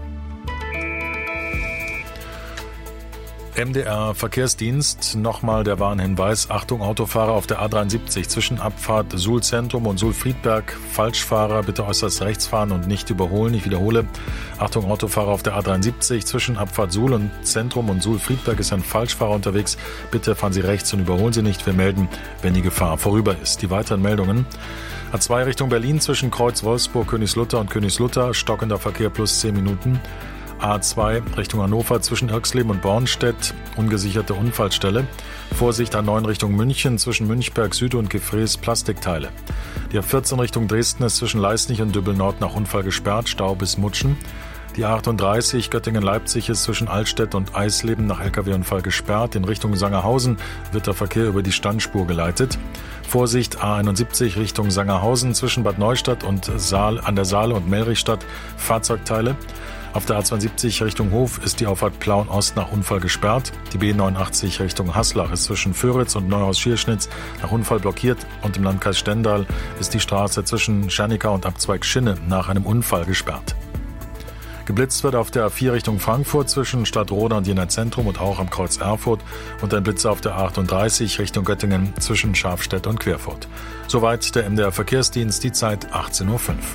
M D R Verkehrsdienst, nochmal der Warnhinweis, Achtung Autofahrer auf der A dreiundsiebzig zwischen Abfahrt Suhl-Zentrum und Suhl-Friedberg, Falschfahrer bitte äußerst rechts fahren und nicht überholen, ich wiederhole, Achtung Autofahrer auf der A dreiundsiebzig zwischen Abfahrt Suhl und Zentrum und Suhl-Friedberg ist ein Falschfahrer unterwegs, bitte fahren Sie rechts und überholen Sie nicht, wir melden, wenn die Gefahr vorüber ist. Die weiteren Meldungen: A zwei Richtung Berlin zwischen Kreuz Wolfsburg, Königslutter und Königslutter, stockender Verkehr plus zehn Minuten. A zwei Richtung Hannover zwischen Irxleben und Bornstedt, ungesicherte Unfallstelle. Vorsicht A neun Richtung München zwischen Münchberg Süd und Gefrees Plastikteile. Die A vierzehn Richtung Dresden ist zwischen Leisnig und Dübbel-Nord nach Unfall gesperrt, Stau bis Mutschen. Die A achtunddreißig Göttingen-Leipzig ist zwischen Altstedt und Eisleben nach L K W-Unfall gesperrt. In Richtung Sangerhausen wird der Verkehr über die Standspur geleitet. Vorsicht A einundsiebzig Richtung Sangerhausen zwischen Bad Neustadt und Saal, an der Saale und Melrichstadt Fahrzeugteile. Auf der A zweiundsiebzig Richtung Hof ist die Auffahrt Plauen-Ost nach Unfall gesperrt. Die B neunundachtzig Richtung Haslach ist zwischen Föritz und Neuhaus-Schierschnitz nach Unfall blockiert. Und im Landkreis Stendal ist die Straße zwischen Schernika und Abzweig Schinne nach einem Unfall gesperrt. Geblitzt wird auf der A vier Richtung Frankfurt zwischen Stadtroda und Jena Zentrum und auch am Kreuz Erfurt und ein Blitzer auf der A achtunddreißig Richtung Göttingen zwischen Schafstedt und Querfurt. Soweit der M D R Verkehrsdienst, die Zeit achtzehn Uhr fünf.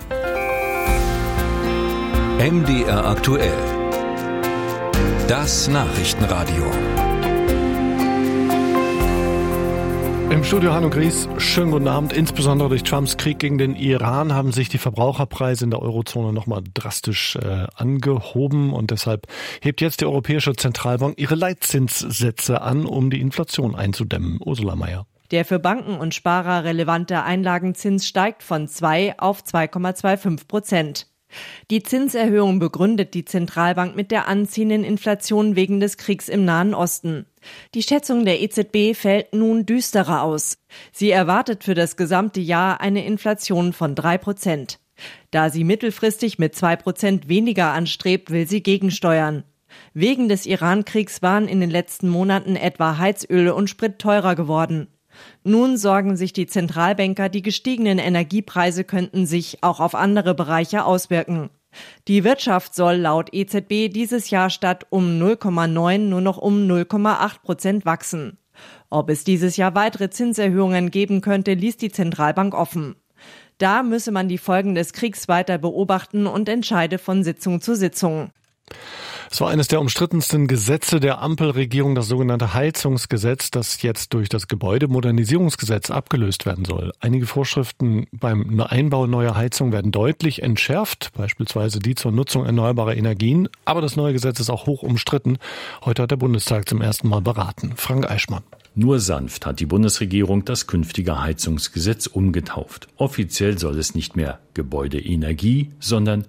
M D R aktuell. Das Nachrichtenradio. Im Studio Hanno Gries, schönen guten Abend. Insbesondere durch Trumps Krieg gegen den Iran haben sich die Verbraucherpreise in der Eurozone nochmal drastisch äh, angehoben und deshalb hebt jetzt die Europäische Zentralbank ihre Leitzinssätze an, um die Inflation einzudämmen. Ursula Mayer. Der für Banken und Sparer relevante Einlagenzins steigt von zwei auf zwei Komma fünfundzwanzig Prozent. Die Zinserhöhung begründet die Zentralbank mit der anziehenden Inflation wegen des Kriegs im Nahen Osten. Die Schätzung der E Z B fällt nun düsterer aus. Sie erwartet für das gesamte Jahr eine Inflation von drei Prozent. Da sie mittelfristig mit zwei Prozent weniger anstrebt, will sie gegensteuern. Wegen des Iran-Kriegs waren in den letzten Monaten etwa Heizöl und Sprit teurer geworden. Nun sorgen sich die Zentralbanker, die gestiegenen Energiepreise könnten sich auch auf andere Bereiche auswirken. Die Wirtschaft soll laut E Z B dieses Jahr statt um null Komma neun nur noch um null Komma acht Prozent wachsen. Ob es dieses Jahr weitere Zinserhöhungen geben könnte, ließ die Zentralbank offen. Da müsse man die Folgen des Kriegs weiter beobachten und entscheide von Sitzung zu Sitzung. Es war eines der umstrittensten Gesetze der Ampelregierung, das sogenannte Heizungsgesetz, das jetzt durch das Gebäudemodernisierungsgesetz abgelöst werden soll. Einige Vorschriften beim Einbau neuer Heizungen werden deutlich entschärft, beispielsweise die zur Nutzung erneuerbarer Energien. Aber das neue Gesetz ist auch hoch umstritten. Heute hat der Bundestag zum ersten Mal beraten. Frank Eichmann. Nur sanft hat die Bundesregierung das künftige Heizungsgesetz umgetauft. Offiziell soll es nicht mehr Gebäudeenergie, sondern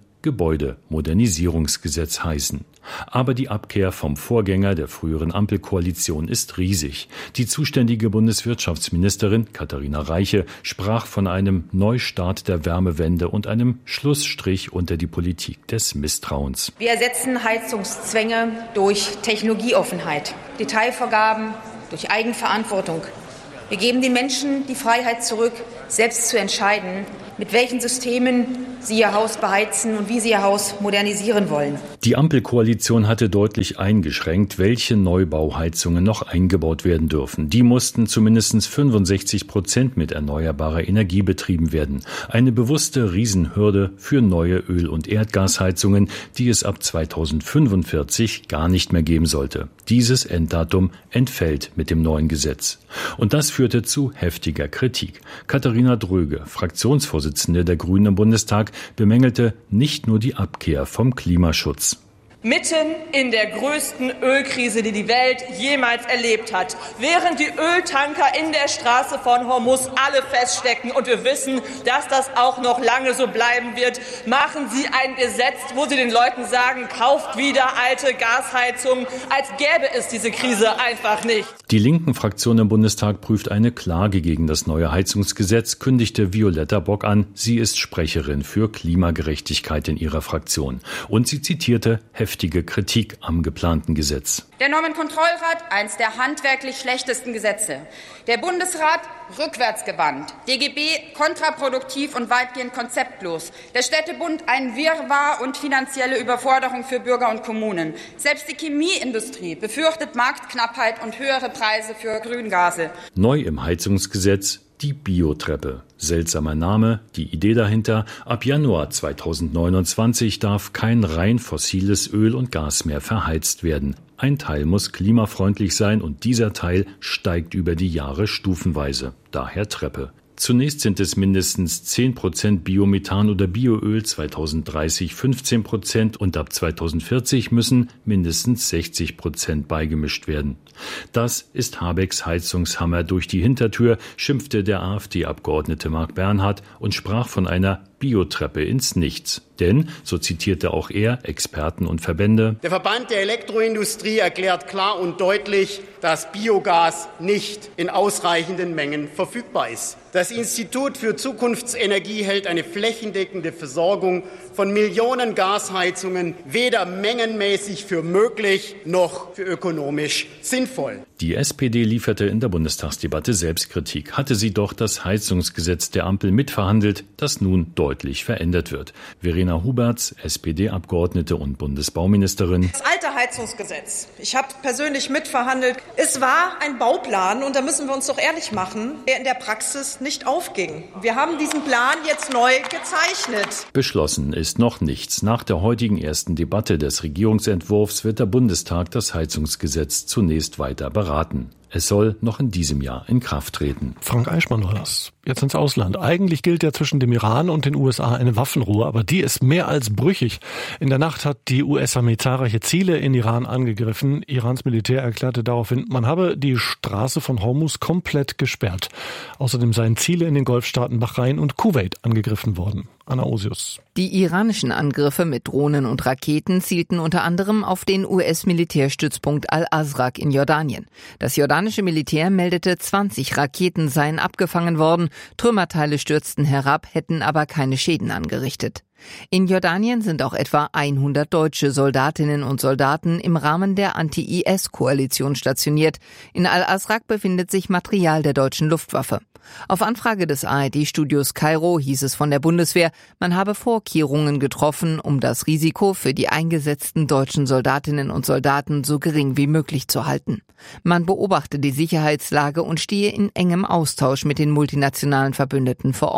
Gebäudemodernisierungsgesetz heißen. Aber die Abkehr vom Vorgänger der früheren Ampelkoalition ist riesig. Die zuständige Bundeswirtschaftsministerin Katharina Reiche sprach von einem Neustart der Wärmewende und einem Schlussstrich unter die Politik des Misstrauens. Wir ersetzen Heizungszwänge durch Technologieoffenheit, Detailvorgaben durch Eigenverantwortung. Wir geben den Menschen die Freiheit zurück, selbst zu entscheiden, mit welchen Systemen sie ihr Haus beheizen und wie sie ihr Haus modernisieren wollen. Die Ampelkoalition hatte deutlich eingeschränkt, welche Neubauheizungen noch eingebaut werden dürfen. Die mussten zumindest fünfundsechzig Prozent mit erneuerbarer Energie betrieben werden. Eine bewusste Riesenhürde für neue Öl- und Erdgasheizungen, die es ab zweitausendfünfundvierzig gar nicht mehr geben sollte. Dieses Enddatum entfällt mit dem neuen Gesetz. Und das führte zu heftiger Kritik. Katharina Dröge, Fraktionsvorsitzende der Grünen im Bundestag, bemängelte nicht nur die Abkehr vom Klimaschutz. Mitten in der größten Ölkrise, die die Welt jemals erlebt hat, während die Öltanker in der Straße von Hormuz alle feststecken und wir wissen, dass das auch noch lange so bleiben wird, machen Sie ein Gesetz, wo Sie den Leuten sagen, kauft wieder alte Gasheizungen, als gäbe es diese Krise einfach nicht. Die linken Fraktion im Bundestag prüft eine Klage gegen das neue Heizungsgesetz, kündigte Violetta Bock an. Sie ist Sprecherin für Klimagerechtigkeit in ihrer Fraktion. Und sie zitierte heftige Kritik am geplanten Gesetz. Der Normenkontrollrat, eins der handwerklich schlechtesten Gesetze. Der Bundesrat, rückwärtsgewandt. D G B, kontraproduktiv und weitgehend konzeptlos. Der Städtebund, ein Wirrwarr und finanzielle Überforderung für Bürger und Kommunen. Selbst die Chemieindustrie befürchtet Marktknappheit und höhere Preise für Grüngase. Neu im Heizungsgesetz die Biotreppe. Seltsamer Name, die Idee dahinter: Ab Januar zweitausendneunundzwanzig darf kein rein fossiles Öl und Gas mehr verheizt werden. Ein Teil muss klimafreundlich sein und dieser Teil steigt über die Jahre stufenweise. Daher Treppe. Zunächst sind es mindestens zehn Prozent Biomethan oder Bioöl, zweitausenddreißig fünfzehn Prozent und ab zweitausendvierzig müssen mindestens sechzig Prozent beigemischt werden. Das ist Habecks Heizungshammer durch die Hintertür, schimpfte der AfD-Abgeordnete Marc Bernhard und sprach von einer Biotreppe ins Nichts. Denn, so zitierte auch er Experten und Verbände: Der Verband der Elektroindustrie erklärt klar und deutlich, dass Biogas nicht in ausreichenden Mengen verfügbar ist. Das Institut für Zukunftsenergie hält eine flächendeckende Versorgung von Millionen Gasheizungen weder mengenmäßig für möglich noch für ökonomisch sinnvoll. Die S P D lieferte in der Bundestagsdebatte Selbstkritik. Hatte sie doch das Heizungsgesetz der Ampel mitverhandelt, das nun deutlich verändert wird. Verena Huberts, S P D-Abgeordnete und Bundesbauministerin. Das alte Heizungsgesetz, ich habe persönlich mitverhandelt, es war ein Bauplan und da müssen wir uns doch ehrlich machen, der in der Praxis nicht aufging. Wir haben diesen Plan jetzt neu gezeichnet. Beschlossen ist noch nichts. Nach der heutigen ersten Debatte des Regierungsentwurfs wird der Bundestag das Heizungsgesetz zunächst weiter beraten. Es soll noch in diesem Jahr in Kraft treten. Frank Eichmann war das. Jetzt ins Ausland. Eigentlich gilt ja zwischen dem Iran und den U S A eine Waffenruhe, aber die ist mehr als brüchig. In der Nacht hat die U S-Armee zahlreiche Ziele in Iran angegriffen. Irans Militär erklärte daraufhin, man habe die Straße von Hormuz komplett gesperrt. Außerdem seien Ziele in den Golfstaaten Bahrain und Kuwait angegriffen worden. Anna Osius. Die iranischen Angriffe mit Drohnen und Raketen zielten unter anderem auf den U S-Militärstützpunkt Al-Azraq in Jordanien. Das jordanische Militär meldete, zwanzig Raketen seien abgefangen worden, Trümmerteile stürzten herab, hätten aber keine Schäden angerichtet. In Jordanien sind auch etwa hundert deutsche Soldatinnen und Soldaten im Rahmen der Anti-I S-Koalition stationiert. In Al-Azraq befindet sich Material der deutschen Luftwaffe. Auf Anfrage des A R D-Studios Kairo hieß es von der Bundeswehr, man habe Vorkehrungen getroffen, um das Risiko für die eingesetzten deutschen Soldatinnen und Soldaten so gering wie möglich zu halten. Man beobachte die Sicherheitslage und stehe in engem Austausch mit den multinationalen Verbündeten vor Ort.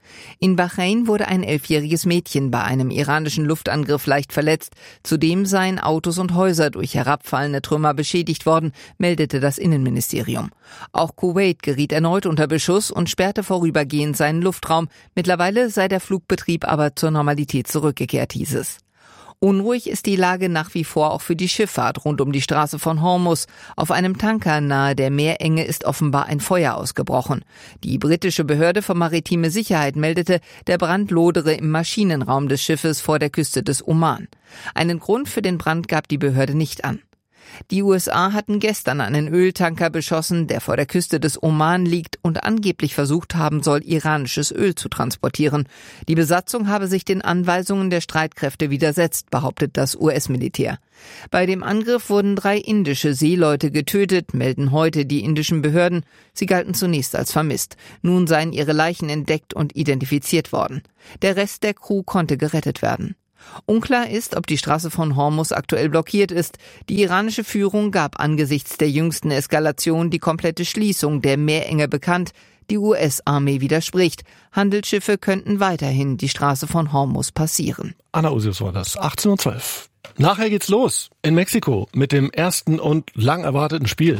In Bahrain wurde ein elfjähriges Mädchen bei einem iranischen Luftangriff leicht verletzt. Zudem seien Autos und Häuser durch herabfallende Trümmer beschädigt worden, meldete das Innenministerium. Auch Kuwait geriet erneut unter Beschuss und sperrte vorübergehend seinen Luftraum. Mittlerweile sei der Flugbetrieb aber zur Normalität zurückgekehrt, hieß es. Unruhig ist die Lage nach wie vor auch für die Schifffahrt rund um die Straße von Hormuz. Auf einem Tanker nahe der Meerenge ist offenbar ein Feuer ausgebrochen. Die britische Behörde für maritime Sicherheit meldete, der Brand lodere im Maschinenraum des Schiffes vor der Küste des Oman. Einen Grund für den Brand gab die Behörde nicht an. Die U S A hatten gestern einen Öltanker beschossen, der vor der Küste des Oman liegt und angeblich versucht haben soll, iranisches Öl zu transportieren. Die Besatzung habe sich den Anweisungen der Streitkräfte widersetzt, behauptet das U S-Militär. Bei dem Angriff wurden drei indische Seeleute getötet, melden heute die indischen Behörden. Sie galten zunächst als vermisst. Nun seien ihre Leichen entdeckt und identifiziert worden. Der Rest der Crew konnte gerettet werden. Unklar ist, ob die Straße von Hormuz aktuell blockiert ist. Die iranische Führung gab angesichts der jüngsten Eskalation die komplette Schließung der Meerenge bekannt. Die U S-Armee widerspricht. Handelsschiffe könnten weiterhin die Straße von Hormuz passieren. Anna Usius war das, achtzehn Uhr zwölf. Nachher geht's los in Mexiko mit dem ersten und lang erwarteten Spiel.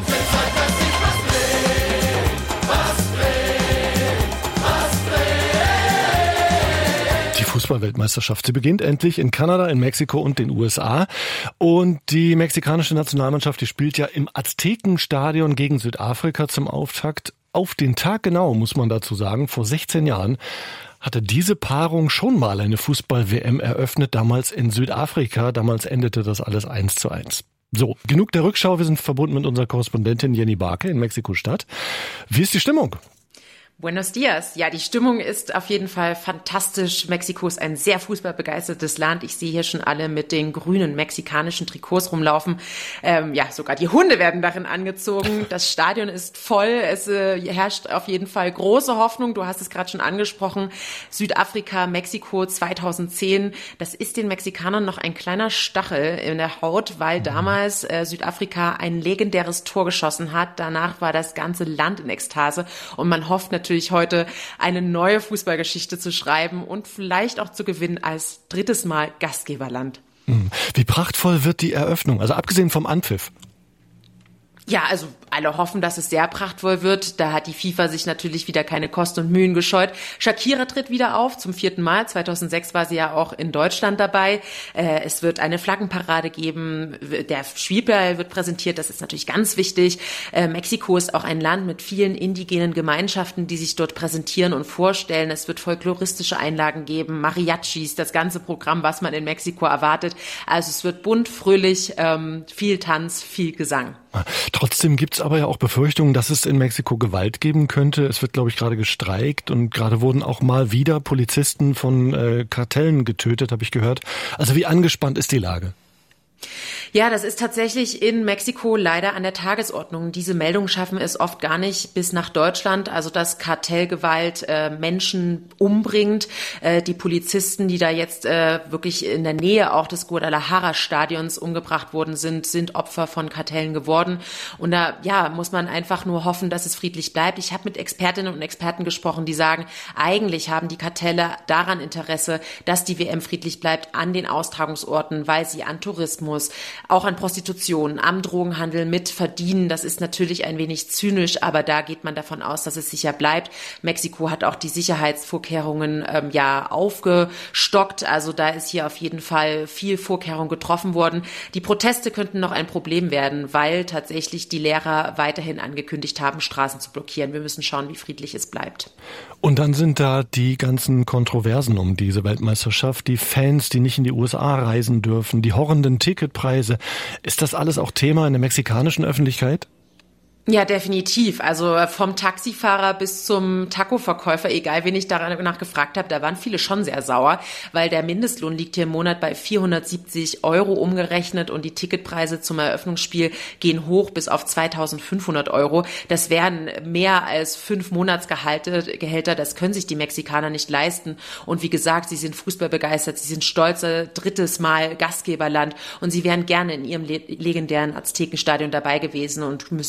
Fußball-Weltmeisterschaft. Sie beginnt endlich in Kanada, in Mexiko und den U S A. Und die mexikanische Nationalmannschaft, die spielt ja im Aztekenstadion gegen Südafrika zum Auftakt. Auf den Tag genau, muss man dazu sagen, vor sechzehn Jahren hatte diese Paarung schon mal eine Fußball-W M eröffnet, damals in Südafrika. Damals endete das alles eins zu eins. So, genug der Rückschau. Wir sind verbunden mit unserer Korrespondentin Jenny Barke in Mexiko-Stadt. Wie ist die Stimmung? Buenos dias. Ja, die Stimmung ist auf jeden Fall fantastisch. Mexiko ist ein sehr fußballbegeistertes Land. Ich sehe hier schon alle mit den grünen mexikanischen Trikots rumlaufen. Ähm, ja, sogar die Hunde werden darin angezogen. Das Stadion ist voll. Es äh, herrscht auf jeden Fall große Hoffnung. Du hast es gerade schon angesprochen. Südafrika, Mexiko zweitausendzehn. Das ist den Mexikanern noch ein kleiner Stachel in der Haut, weil damals äh, Südafrika ein legendäres Tor geschossen hat. Danach war das ganze Land in Ekstase und man hofft natürlich, natürlich heute eine neue Fußballgeschichte zu schreiben und vielleicht auch zu gewinnen als drittes Mal Gastgeberland. Wie prachtvoll wird die Eröffnung, also abgesehen vom Anpfiff? Ja, also alle hoffen, dass es sehr prachtvoll wird. Da hat die FIFA sich natürlich wieder keine Kosten und Mühen gescheut. Shakira tritt wieder auf, zum vierten Mal. zweitausendsechs war sie ja auch in Deutschland dabei. Äh, es wird eine Flaggenparade geben. Der Spielball wird präsentiert. Das ist natürlich ganz wichtig. Äh, Mexiko ist auch ein Land mit vielen indigenen Gemeinschaften, die sich dort präsentieren und vorstellen. Es wird folkloristische Einlagen geben, Mariachis, das ganze Programm, was man in Mexiko erwartet. Also es wird bunt, fröhlich, ähm, viel Tanz, viel Gesang. Trotzdem gibt's aber ja auch Befürchtungen, dass es in Mexiko Gewalt geben könnte. Es wird, glaube ich, gerade gestreikt und gerade wurden auch mal wieder Polizisten von äh, Kartellen getötet, habe ich gehört. Also wie angespannt ist die Lage? Ja, das ist tatsächlich in Mexiko leider an der Tagesordnung. Diese Meldungen schaffen es oft gar nicht bis nach Deutschland. Also dass Kartellgewalt äh, Menschen umbringt. Äh, die Polizisten, die da jetzt äh, wirklich in der Nähe auch des Guadalajara-Stadions umgebracht worden sind, sind Opfer von Kartellen geworden. Und da ja muss man einfach nur hoffen, dass es friedlich bleibt. Ich habe mit Expertinnen und Experten gesprochen, die sagen, eigentlich haben die Kartelle daran Interesse, dass die W M friedlich bleibt an den Austragungsorten, weil sie an Tourismus, auch an Prostitution, am Drogenhandel mit verdienen. Das ist natürlich ein wenig zynisch, aber da geht man davon aus, dass es sicher bleibt. Mexiko hat auch die Sicherheitsvorkehrungen ähm, ja aufgestockt. Also da ist hier auf jeden Fall viel Vorkehrung getroffen worden. Die Proteste könnten noch ein Problem werden, weil tatsächlich die Lehrer weiterhin angekündigt haben, Straßen zu blockieren. Wir müssen schauen, wie friedlich es bleibt. Und dann sind da die ganzen Kontroversen um diese Weltmeisterschaft, die Fans, die nicht in die U S A reisen dürfen, die horrenden Ticketpreise. Ist das alles auch Thema in der mexikanischen Öffentlichkeit? Ja, definitiv. Also vom Taxifahrer bis zum Taco-Verkäufer, egal wen ich danach gefragt habe, da waren viele schon sehr sauer, weil der Mindestlohn liegt hier im Monat bei vierhundertsiebzig Euro umgerechnet und die Ticketpreise zum Eröffnungsspiel gehen hoch bis auf zweitausendfünfhundert Euro. Das wären mehr als fünf Monatsgehälter, das können sich die Mexikaner nicht leisten. Und wie gesagt, sie sind fußballbegeistert, sie sind stolze drittes Mal Gastgeberland und sie wären gerne in ihrem legendären Aztekenstadion dabei gewesen und müssen jetzt darauf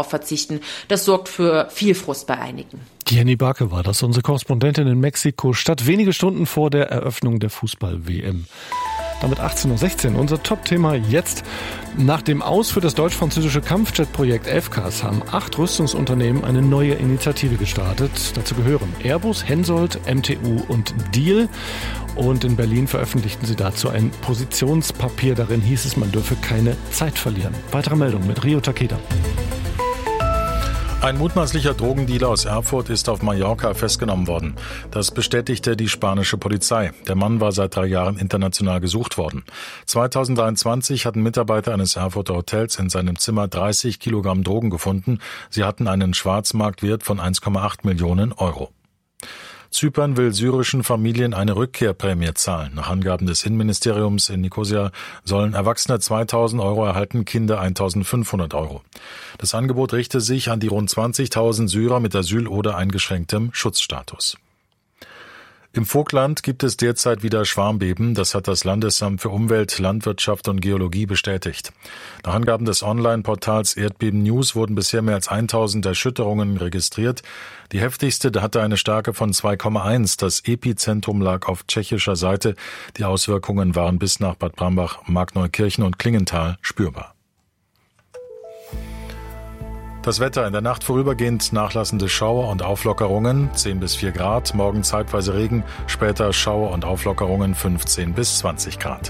darauf verzichten. Das sorgt für viel Frust bei einigen. Jenny Barke war das, unsere Korrespondentin in Mexiko-Stadt, wenige Stunden vor der Eröffnung der Fußball-W M. Damit achtzehn Uhr sechzehn. Unser Top-Thema jetzt. Nach dem Aus für das deutsch-französische Kampfjet-Projekt F C A S haben acht Rüstungsunternehmen eine neue Initiative gestartet. Dazu gehören Airbus, Hensoldt, M T U und Diehl. Und in Berlin veröffentlichten sie dazu ein Positionspapier. Darin hieß es, man dürfe keine Zeit verlieren. Weitere Meldung mit Rio Takeda. Ein mutmaßlicher Drogendealer aus Erfurt ist auf Mallorca festgenommen worden. Das bestätigte die spanische Polizei. Der Mann war seit drei Jahren international gesucht worden. zweitausenddreiundzwanzig hatten Mitarbeiter eines Erfurter Hotels in seinem Zimmer dreißig Kilogramm Drogen gefunden. Sie hatten einen Schwarzmarktwert von eins Komma acht Millionen Euro. Zypern will syrischen Familien eine Rückkehrprämie zahlen. Nach Angaben des Innenministeriums in Nikosia sollen Erwachsene zweitausend Euro erhalten, Kinder eintausendfünfhundert Euro. Das Angebot richte sich an die rund zwanzigtausend Syrer mit Asyl oder eingeschränktem Schutzstatus. Im Vogtland gibt es derzeit wieder Schwarmbeben. Das hat das Landesamt für Umwelt, Landwirtschaft und Geologie bestätigt. Nach Angaben des Online-Portals Erdbeben News wurden bisher mehr als tausend Erschütterungen registriert. Die heftigste hatte eine Stärke von zwei Komma eins. Das Epizentrum lag auf tschechischer Seite. Die Auswirkungen waren bis nach Bad Brambach, Markneukirchen und Klingenthal spürbar. Das Wetter: in der Nacht vorübergehend nachlassende Schauer und Auflockerungen, zehn bis vier Grad, morgen zeitweise Regen, später Schauer und Auflockerungen, fünfzehn bis zwanzig Grad.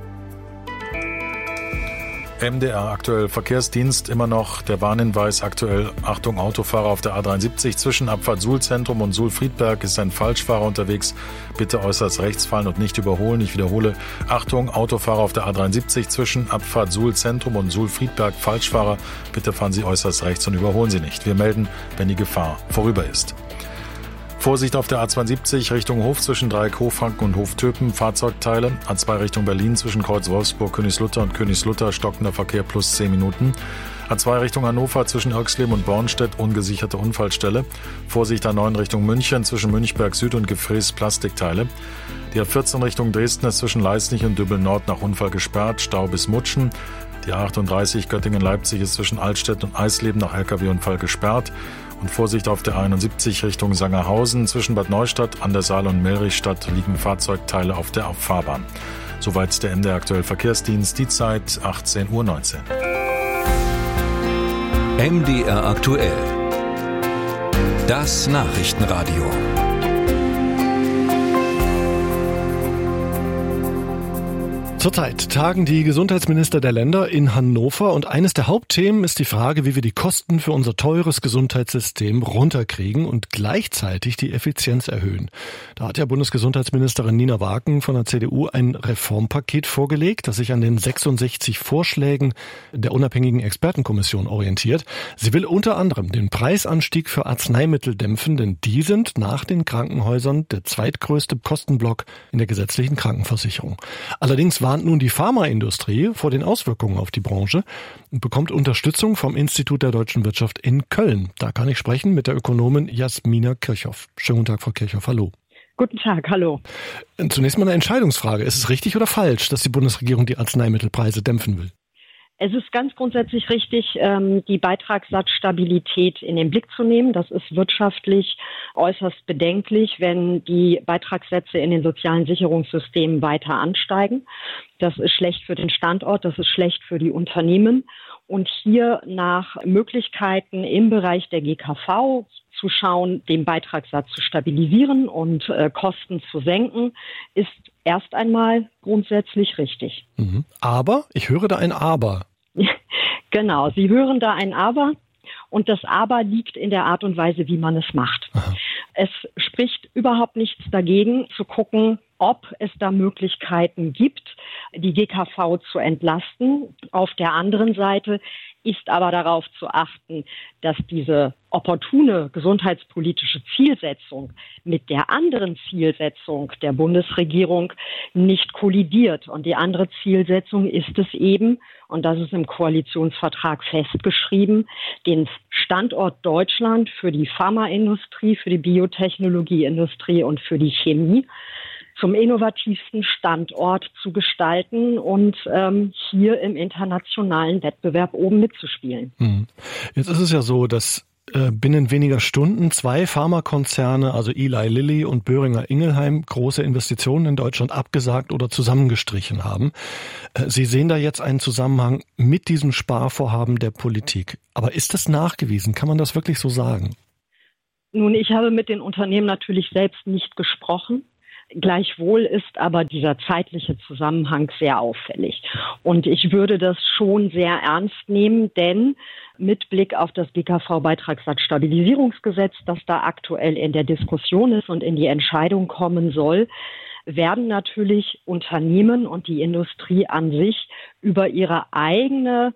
M D R aktuell Verkehrsdienst, immer noch der Warnhinweis aktuell, Achtung Autofahrer auf der A dreiundsiebzig zwischen Abfahrt Suhl-Zentrum und Suhl-Friedberg ist ein Falschfahrer unterwegs, bitte äußerst rechts fahren und nicht überholen. Ich wiederhole, Achtung Autofahrer auf der A dreiundsiebzig zwischen Abfahrt Suhl-Zentrum und Suhl-Friedberg, Falschfahrer, bitte fahren Sie äußerst rechts und überholen Sie nicht. Wir melden, wenn die Gefahr vorüber ist. Vorsicht auf der A zweiundsiebzig Richtung Hof zwischen Dreieck Hochfranken und Hof-Töpen, Fahrzeugteile. A zwei Richtung Berlin zwischen Kreuz Wolfsburg, Königslutter und Königslutter, stockender Verkehr plus zehn Minuten. A zwei Richtung Hannover zwischen Irxleben und Bornstedt, ungesicherte Unfallstelle. Vorsicht A neun Richtung München zwischen Münchberg Süd und Gefräß Plastikteile. Die A vierzehn Richtung Dresden ist zwischen Leisnig und Dübbel Nord nach Unfall gesperrt, Stau bis Mutschen. Die A achtunddreißig Göttingen-Leipzig ist zwischen Altstedt und Eisleben nach L K W-Unfall gesperrt. Und Vorsicht auf der A einundsiebzig Richtung Sangerhausen. Zwischen Bad Neustadt, an der Saale und Melrichstadt liegen Fahrzeugteile auf der Fahrbahn. Soweit der M D R aktuell Verkehrsdienst. Die Zeit achtzehn Uhr neunzehn. M D R aktuell. Das Nachrichtenradio. Zurzeit tagen die Gesundheitsminister der Länder in Hannover und eines der Hauptthemen ist die Frage, wie wir die Kosten für unser teures Gesundheitssystem runterkriegen und gleichzeitig die Effizienz erhöhen. Da hat ja Bundesgesundheitsministerin Nina Wagen von der C D U ein Reformpaket vorgelegt, das sich an den sechsundsechzig Vorschlägen der unabhängigen Expertenkommission orientiert. Sie will unter anderem den Preisanstieg für Arzneimittel dämpfen, denn die sind nach den Krankenhäusern der zweitgrößte Kostenblock in der gesetzlichen Krankenversicherung. Allerdings warnt nun die Pharmaindustrie vor den Auswirkungen auf die Branche und bekommt Unterstützung vom Institut der deutschen Wirtschaft in Köln. Da kann ich sprechen mit der Ökonomin Jasmina Kirchhoff. Schönen guten Tag, Frau Kirchhoff. Hallo. Guten Tag, hallo. Zunächst mal eine Entscheidungsfrage. Ist es richtig oder falsch, dass die Bundesregierung die Arzneimittelpreise dämpfen will? Es ist ganz grundsätzlich richtig, die Beitragssatzstabilität in den Blick zu nehmen. Das ist wirtschaftlich äußerst bedenklich, wenn die Beitragssätze in den sozialen Sicherungssystemen weiter ansteigen. Das ist schlecht für den Standort, das ist schlecht für die Unternehmen. Und hier nach Möglichkeiten im Bereich der G K V zu schauen, den Beitragssatz zu stabilisieren und äh, Kosten zu senken, ist erst einmal grundsätzlich richtig. Mhm. Aber, ich höre da ein Aber. Genau, Sie hören da ein Aber und das Aber liegt in der Art und Weise, wie man es macht. Aha. Es spricht überhaupt nichts dagegen, zu gucken, ob es da Möglichkeiten gibt, die G K V zu entlasten. Auf der anderen Seite ist aber darauf zu achten, dass diese opportune gesundheitspolitische Zielsetzung mit der anderen Zielsetzung der Bundesregierung nicht kollidiert. Und die andere Zielsetzung ist es eben, und das ist im Koalitionsvertrag festgeschrieben, den Standort Deutschland für die Pharmaindustrie, für die Biotechnologieindustrie und für die Chemie zum innovativsten Standort zu gestalten und ähm, hier im internationalen Wettbewerb oben mitzuspielen. Hm. Jetzt ist es ja so, dass äh, binnen weniger Stunden zwei Pharmakonzerne, also Eli Lilly und Boehringer Ingelheim, große Investitionen in Deutschland abgesagt oder zusammengestrichen haben. Äh, Sie sehen da jetzt einen Zusammenhang mit diesem Sparvorhaben der Politik. Aber ist das nachgewiesen? Kann man das wirklich so sagen? Nun, ich habe mit den Unternehmen natürlich selbst nicht gesprochen. Gleichwohl ist aber dieser zeitliche Zusammenhang sehr auffällig. Und ich würde das schon sehr ernst nehmen, denn mit Blick auf das G K V-Beitragssatzstabilisierungsgesetz, das da aktuell in der Diskussion ist und in die Entscheidung kommen soll, werden natürlich Unternehmen und die Industrie an sich über ihre eigene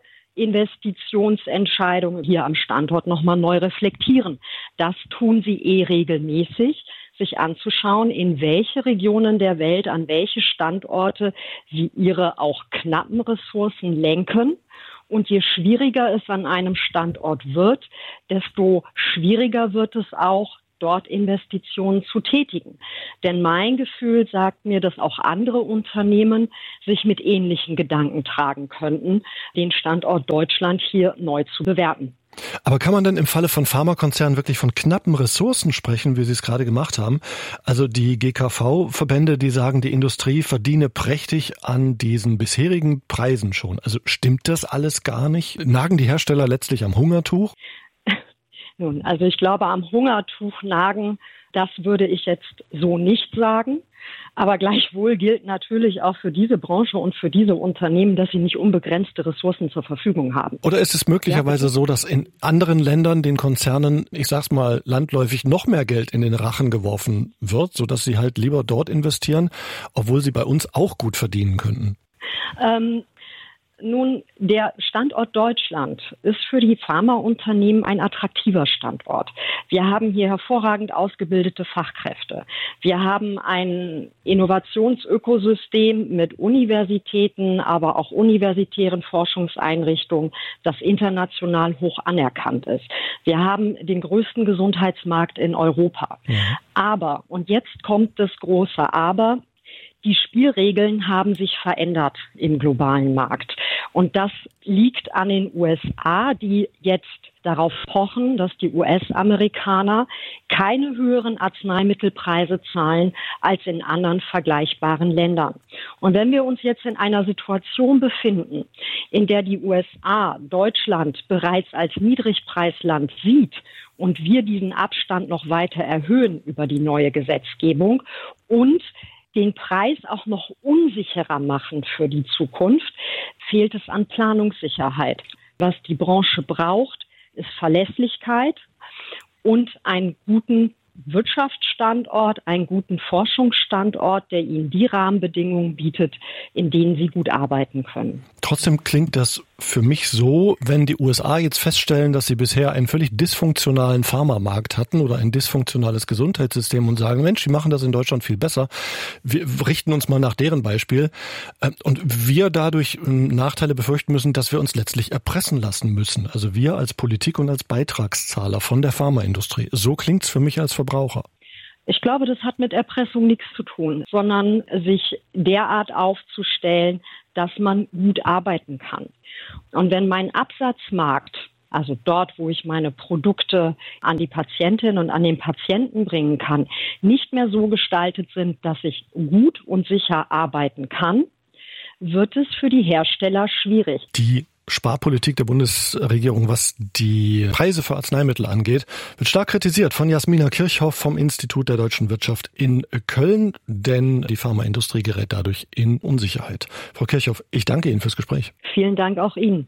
Investitionsentscheidungen hier am Standort nochmal neu reflektieren. Das tun sie eh regelmäßig, sich anzuschauen, in welche Regionen der Welt, an welche Standorte sie ihre auch knappen Ressourcen lenken. Und je schwieriger es an einem Standort wird, desto schwieriger wird es auch, dort Investitionen zu tätigen. Denn mein Gefühl sagt mir, dass auch andere Unternehmen sich mit ähnlichen Gedanken tragen könnten, den Standort Deutschland hier neu zu bewerten. Aber kann man denn im Falle von Pharmakonzernen wirklich von knappen Ressourcen sprechen, wie Sie es gerade gemacht haben? Also die G K V-Verbände, die sagen, die Industrie verdiene prächtig an diesen bisherigen Preisen schon. Also stimmt das alles gar nicht? Nagen die Hersteller letztlich am Hungertuch? Nun, also ich glaube, am Hungertuch nagen, das würde ich jetzt so nicht sagen. Aber gleichwohl gilt natürlich auch für diese Branche und für diese Unternehmen, dass sie nicht unbegrenzte Ressourcen zur Verfügung haben. Oder ist es möglicherweise ja, so, dass in anderen Ländern den Konzernen, ich sag's mal landläufig, noch mehr Geld in den Rachen geworfen wird, sodass sie halt lieber dort investieren, obwohl sie bei uns auch gut verdienen könnten? Ähm, Nun, der Standort Deutschland ist für die Pharmaunternehmen ein attraktiver Standort. Wir haben hier hervorragend ausgebildete Fachkräfte. Wir haben ein Innovationsökosystem mit Universitäten, aber auch universitären Forschungseinrichtungen, das international hoch anerkannt ist. Wir haben den größten Gesundheitsmarkt in Europa. Ja. Aber, und jetzt kommt das große Aber, die Spielregeln haben sich verändert im globalen Markt. Und das liegt an den U S A, die jetzt darauf pochen, dass die U S-Amerikaner keine höheren Arzneimittelpreise zahlen als in anderen vergleichbaren Ländern. Und wenn wir uns jetzt in einer Situation befinden, in der die U S A Deutschland bereits als Niedrigpreisland sieht und wir diesen Abstand noch weiter erhöhen über die neue Gesetzgebung und den Preis auch noch unsicherer machen für die Zukunft, fehlt es an Planungssicherheit. Was die Branche braucht, ist Verlässlichkeit und einen guten Wirtschaftsstandort, einen guten Forschungsstandort, der ihnen die Rahmenbedingungen bietet, in denen sie gut arbeiten können. Trotzdem klingt das für mich so, wenn die U S A jetzt feststellen, dass sie bisher einen völlig dysfunktionalen Pharmamarkt hatten oder ein dysfunktionales Gesundheitssystem und sagen, Mensch, die machen das in Deutschland viel besser. Wir richten uns mal nach deren Beispiel. Und wir dadurch Nachteile befürchten müssen, dass wir uns letztlich erpressen lassen müssen. Also wir als Politik und als Beitragszahler von der Pharmaindustrie. So klingt's für mich als Verbraucher. Ich glaube, das hat mit Erpressung nichts zu tun, sondern sich derart aufzustellen, dass man gut arbeiten kann. Und wenn mein Absatzmarkt, also dort, wo ich meine Produkte an die Patientin und an den Patienten bringen kann, nicht mehr so gestaltet sind, dass ich gut und sicher arbeiten kann, wird es für die Hersteller schwierig. Die Sparpolitik der Bundesregierung, was die Preise für Arzneimittel angeht, wird stark kritisiert von Jasmina Kirchhoff vom Institut der deutschen Wirtschaft in Köln, denn die Pharmaindustrie gerät dadurch in Unsicherheit. Frau Kirchhoff, ich danke Ihnen fürs Gespräch. Vielen Dank auch Ihnen.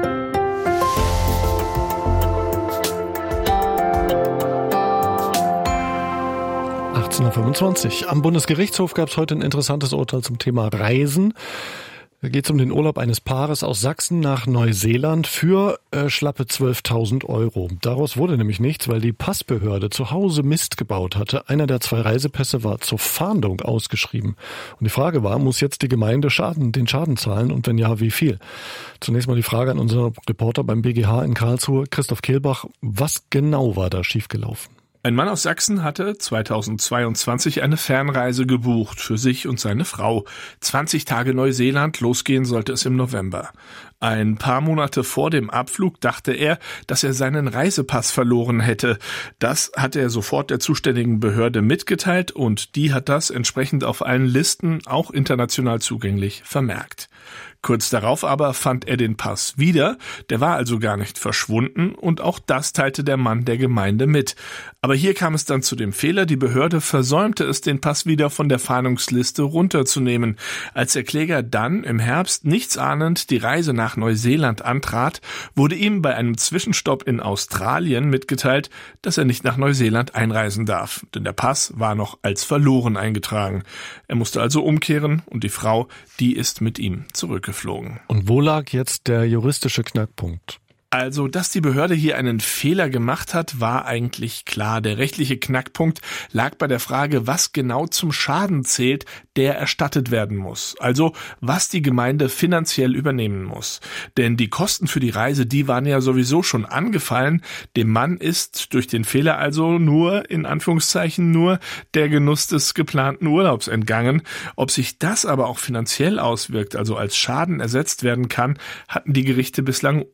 achtzehn Uhr fünfundzwanzig. Am Bundesgerichtshof gab es heute ein interessantes Urteil zum Thema Reisen. Da geht es um den Urlaub eines Paares aus Sachsen nach Neuseeland für äh, schlappe zwölftausend Euro. Daraus wurde nämlich nichts, weil die Passbehörde zu Hause Mist gebaut hatte. Einer der zwei Reisepässe war zur Fahndung ausgeschrieben. Und die Frage war, muss jetzt die Gemeinde Schaden, den Schaden zahlen und wenn ja, wie viel? Zunächst mal die Frage an unseren Reporter beim B G H in Karlsruhe, Christoph Kehlbach. Was genau war da schiefgelaufen? Ein Mann aus Sachsen hatte zweitausendzweiundzwanzig eine Fernreise gebucht für sich und seine Frau. zwanzig Tage Neuseeland, losgehen sollte es im November. Ein paar Monate vor dem Abflug dachte er, dass er seinen Reisepass verloren hätte. Das hat er sofort der zuständigen Behörde mitgeteilt und die hat das entsprechend auf allen Listen, auch international zugänglich, vermerkt. Kurz darauf aber fand er den Pass wieder, der war also gar nicht verschwunden und auch das teilte der Mann der Gemeinde mit. Aber hier kam es dann zu dem Fehler, die Behörde versäumte es, den Pass wieder von der Fahndungsliste runterzunehmen. Als der Kläger dann im Herbst nichtsahnend die Reise nach Neuseeland antrat, wurde ihm bei einem Zwischenstopp in Australien mitgeteilt, dass er nicht nach Neuseeland einreisen darf, denn der Pass war noch als verloren eingetragen. Er musste also umkehren und die Frau, die ist mit ihm zurückgeflogen. Und wo lag jetzt der juristische Knackpunkt? Also, dass die Behörde hier einen Fehler gemacht hat, war eigentlich klar. Der rechtliche Knackpunkt lag bei der Frage, was genau zum Schaden zählt, der erstattet werden muss. Also, was die Gemeinde finanziell übernehmen muss. Denn die Kosten für die Reise, die waren ja sowieso schon angefallen. Dem Mann ist durch den Fehler also nur, in Anführungszeichen, nur der Genuss des geplanten Urlaubs entgangen. Ob sich das aber auch finanziell auswirkt, also als Schaden ersetzt werden kann, hatten die Gerichte bislang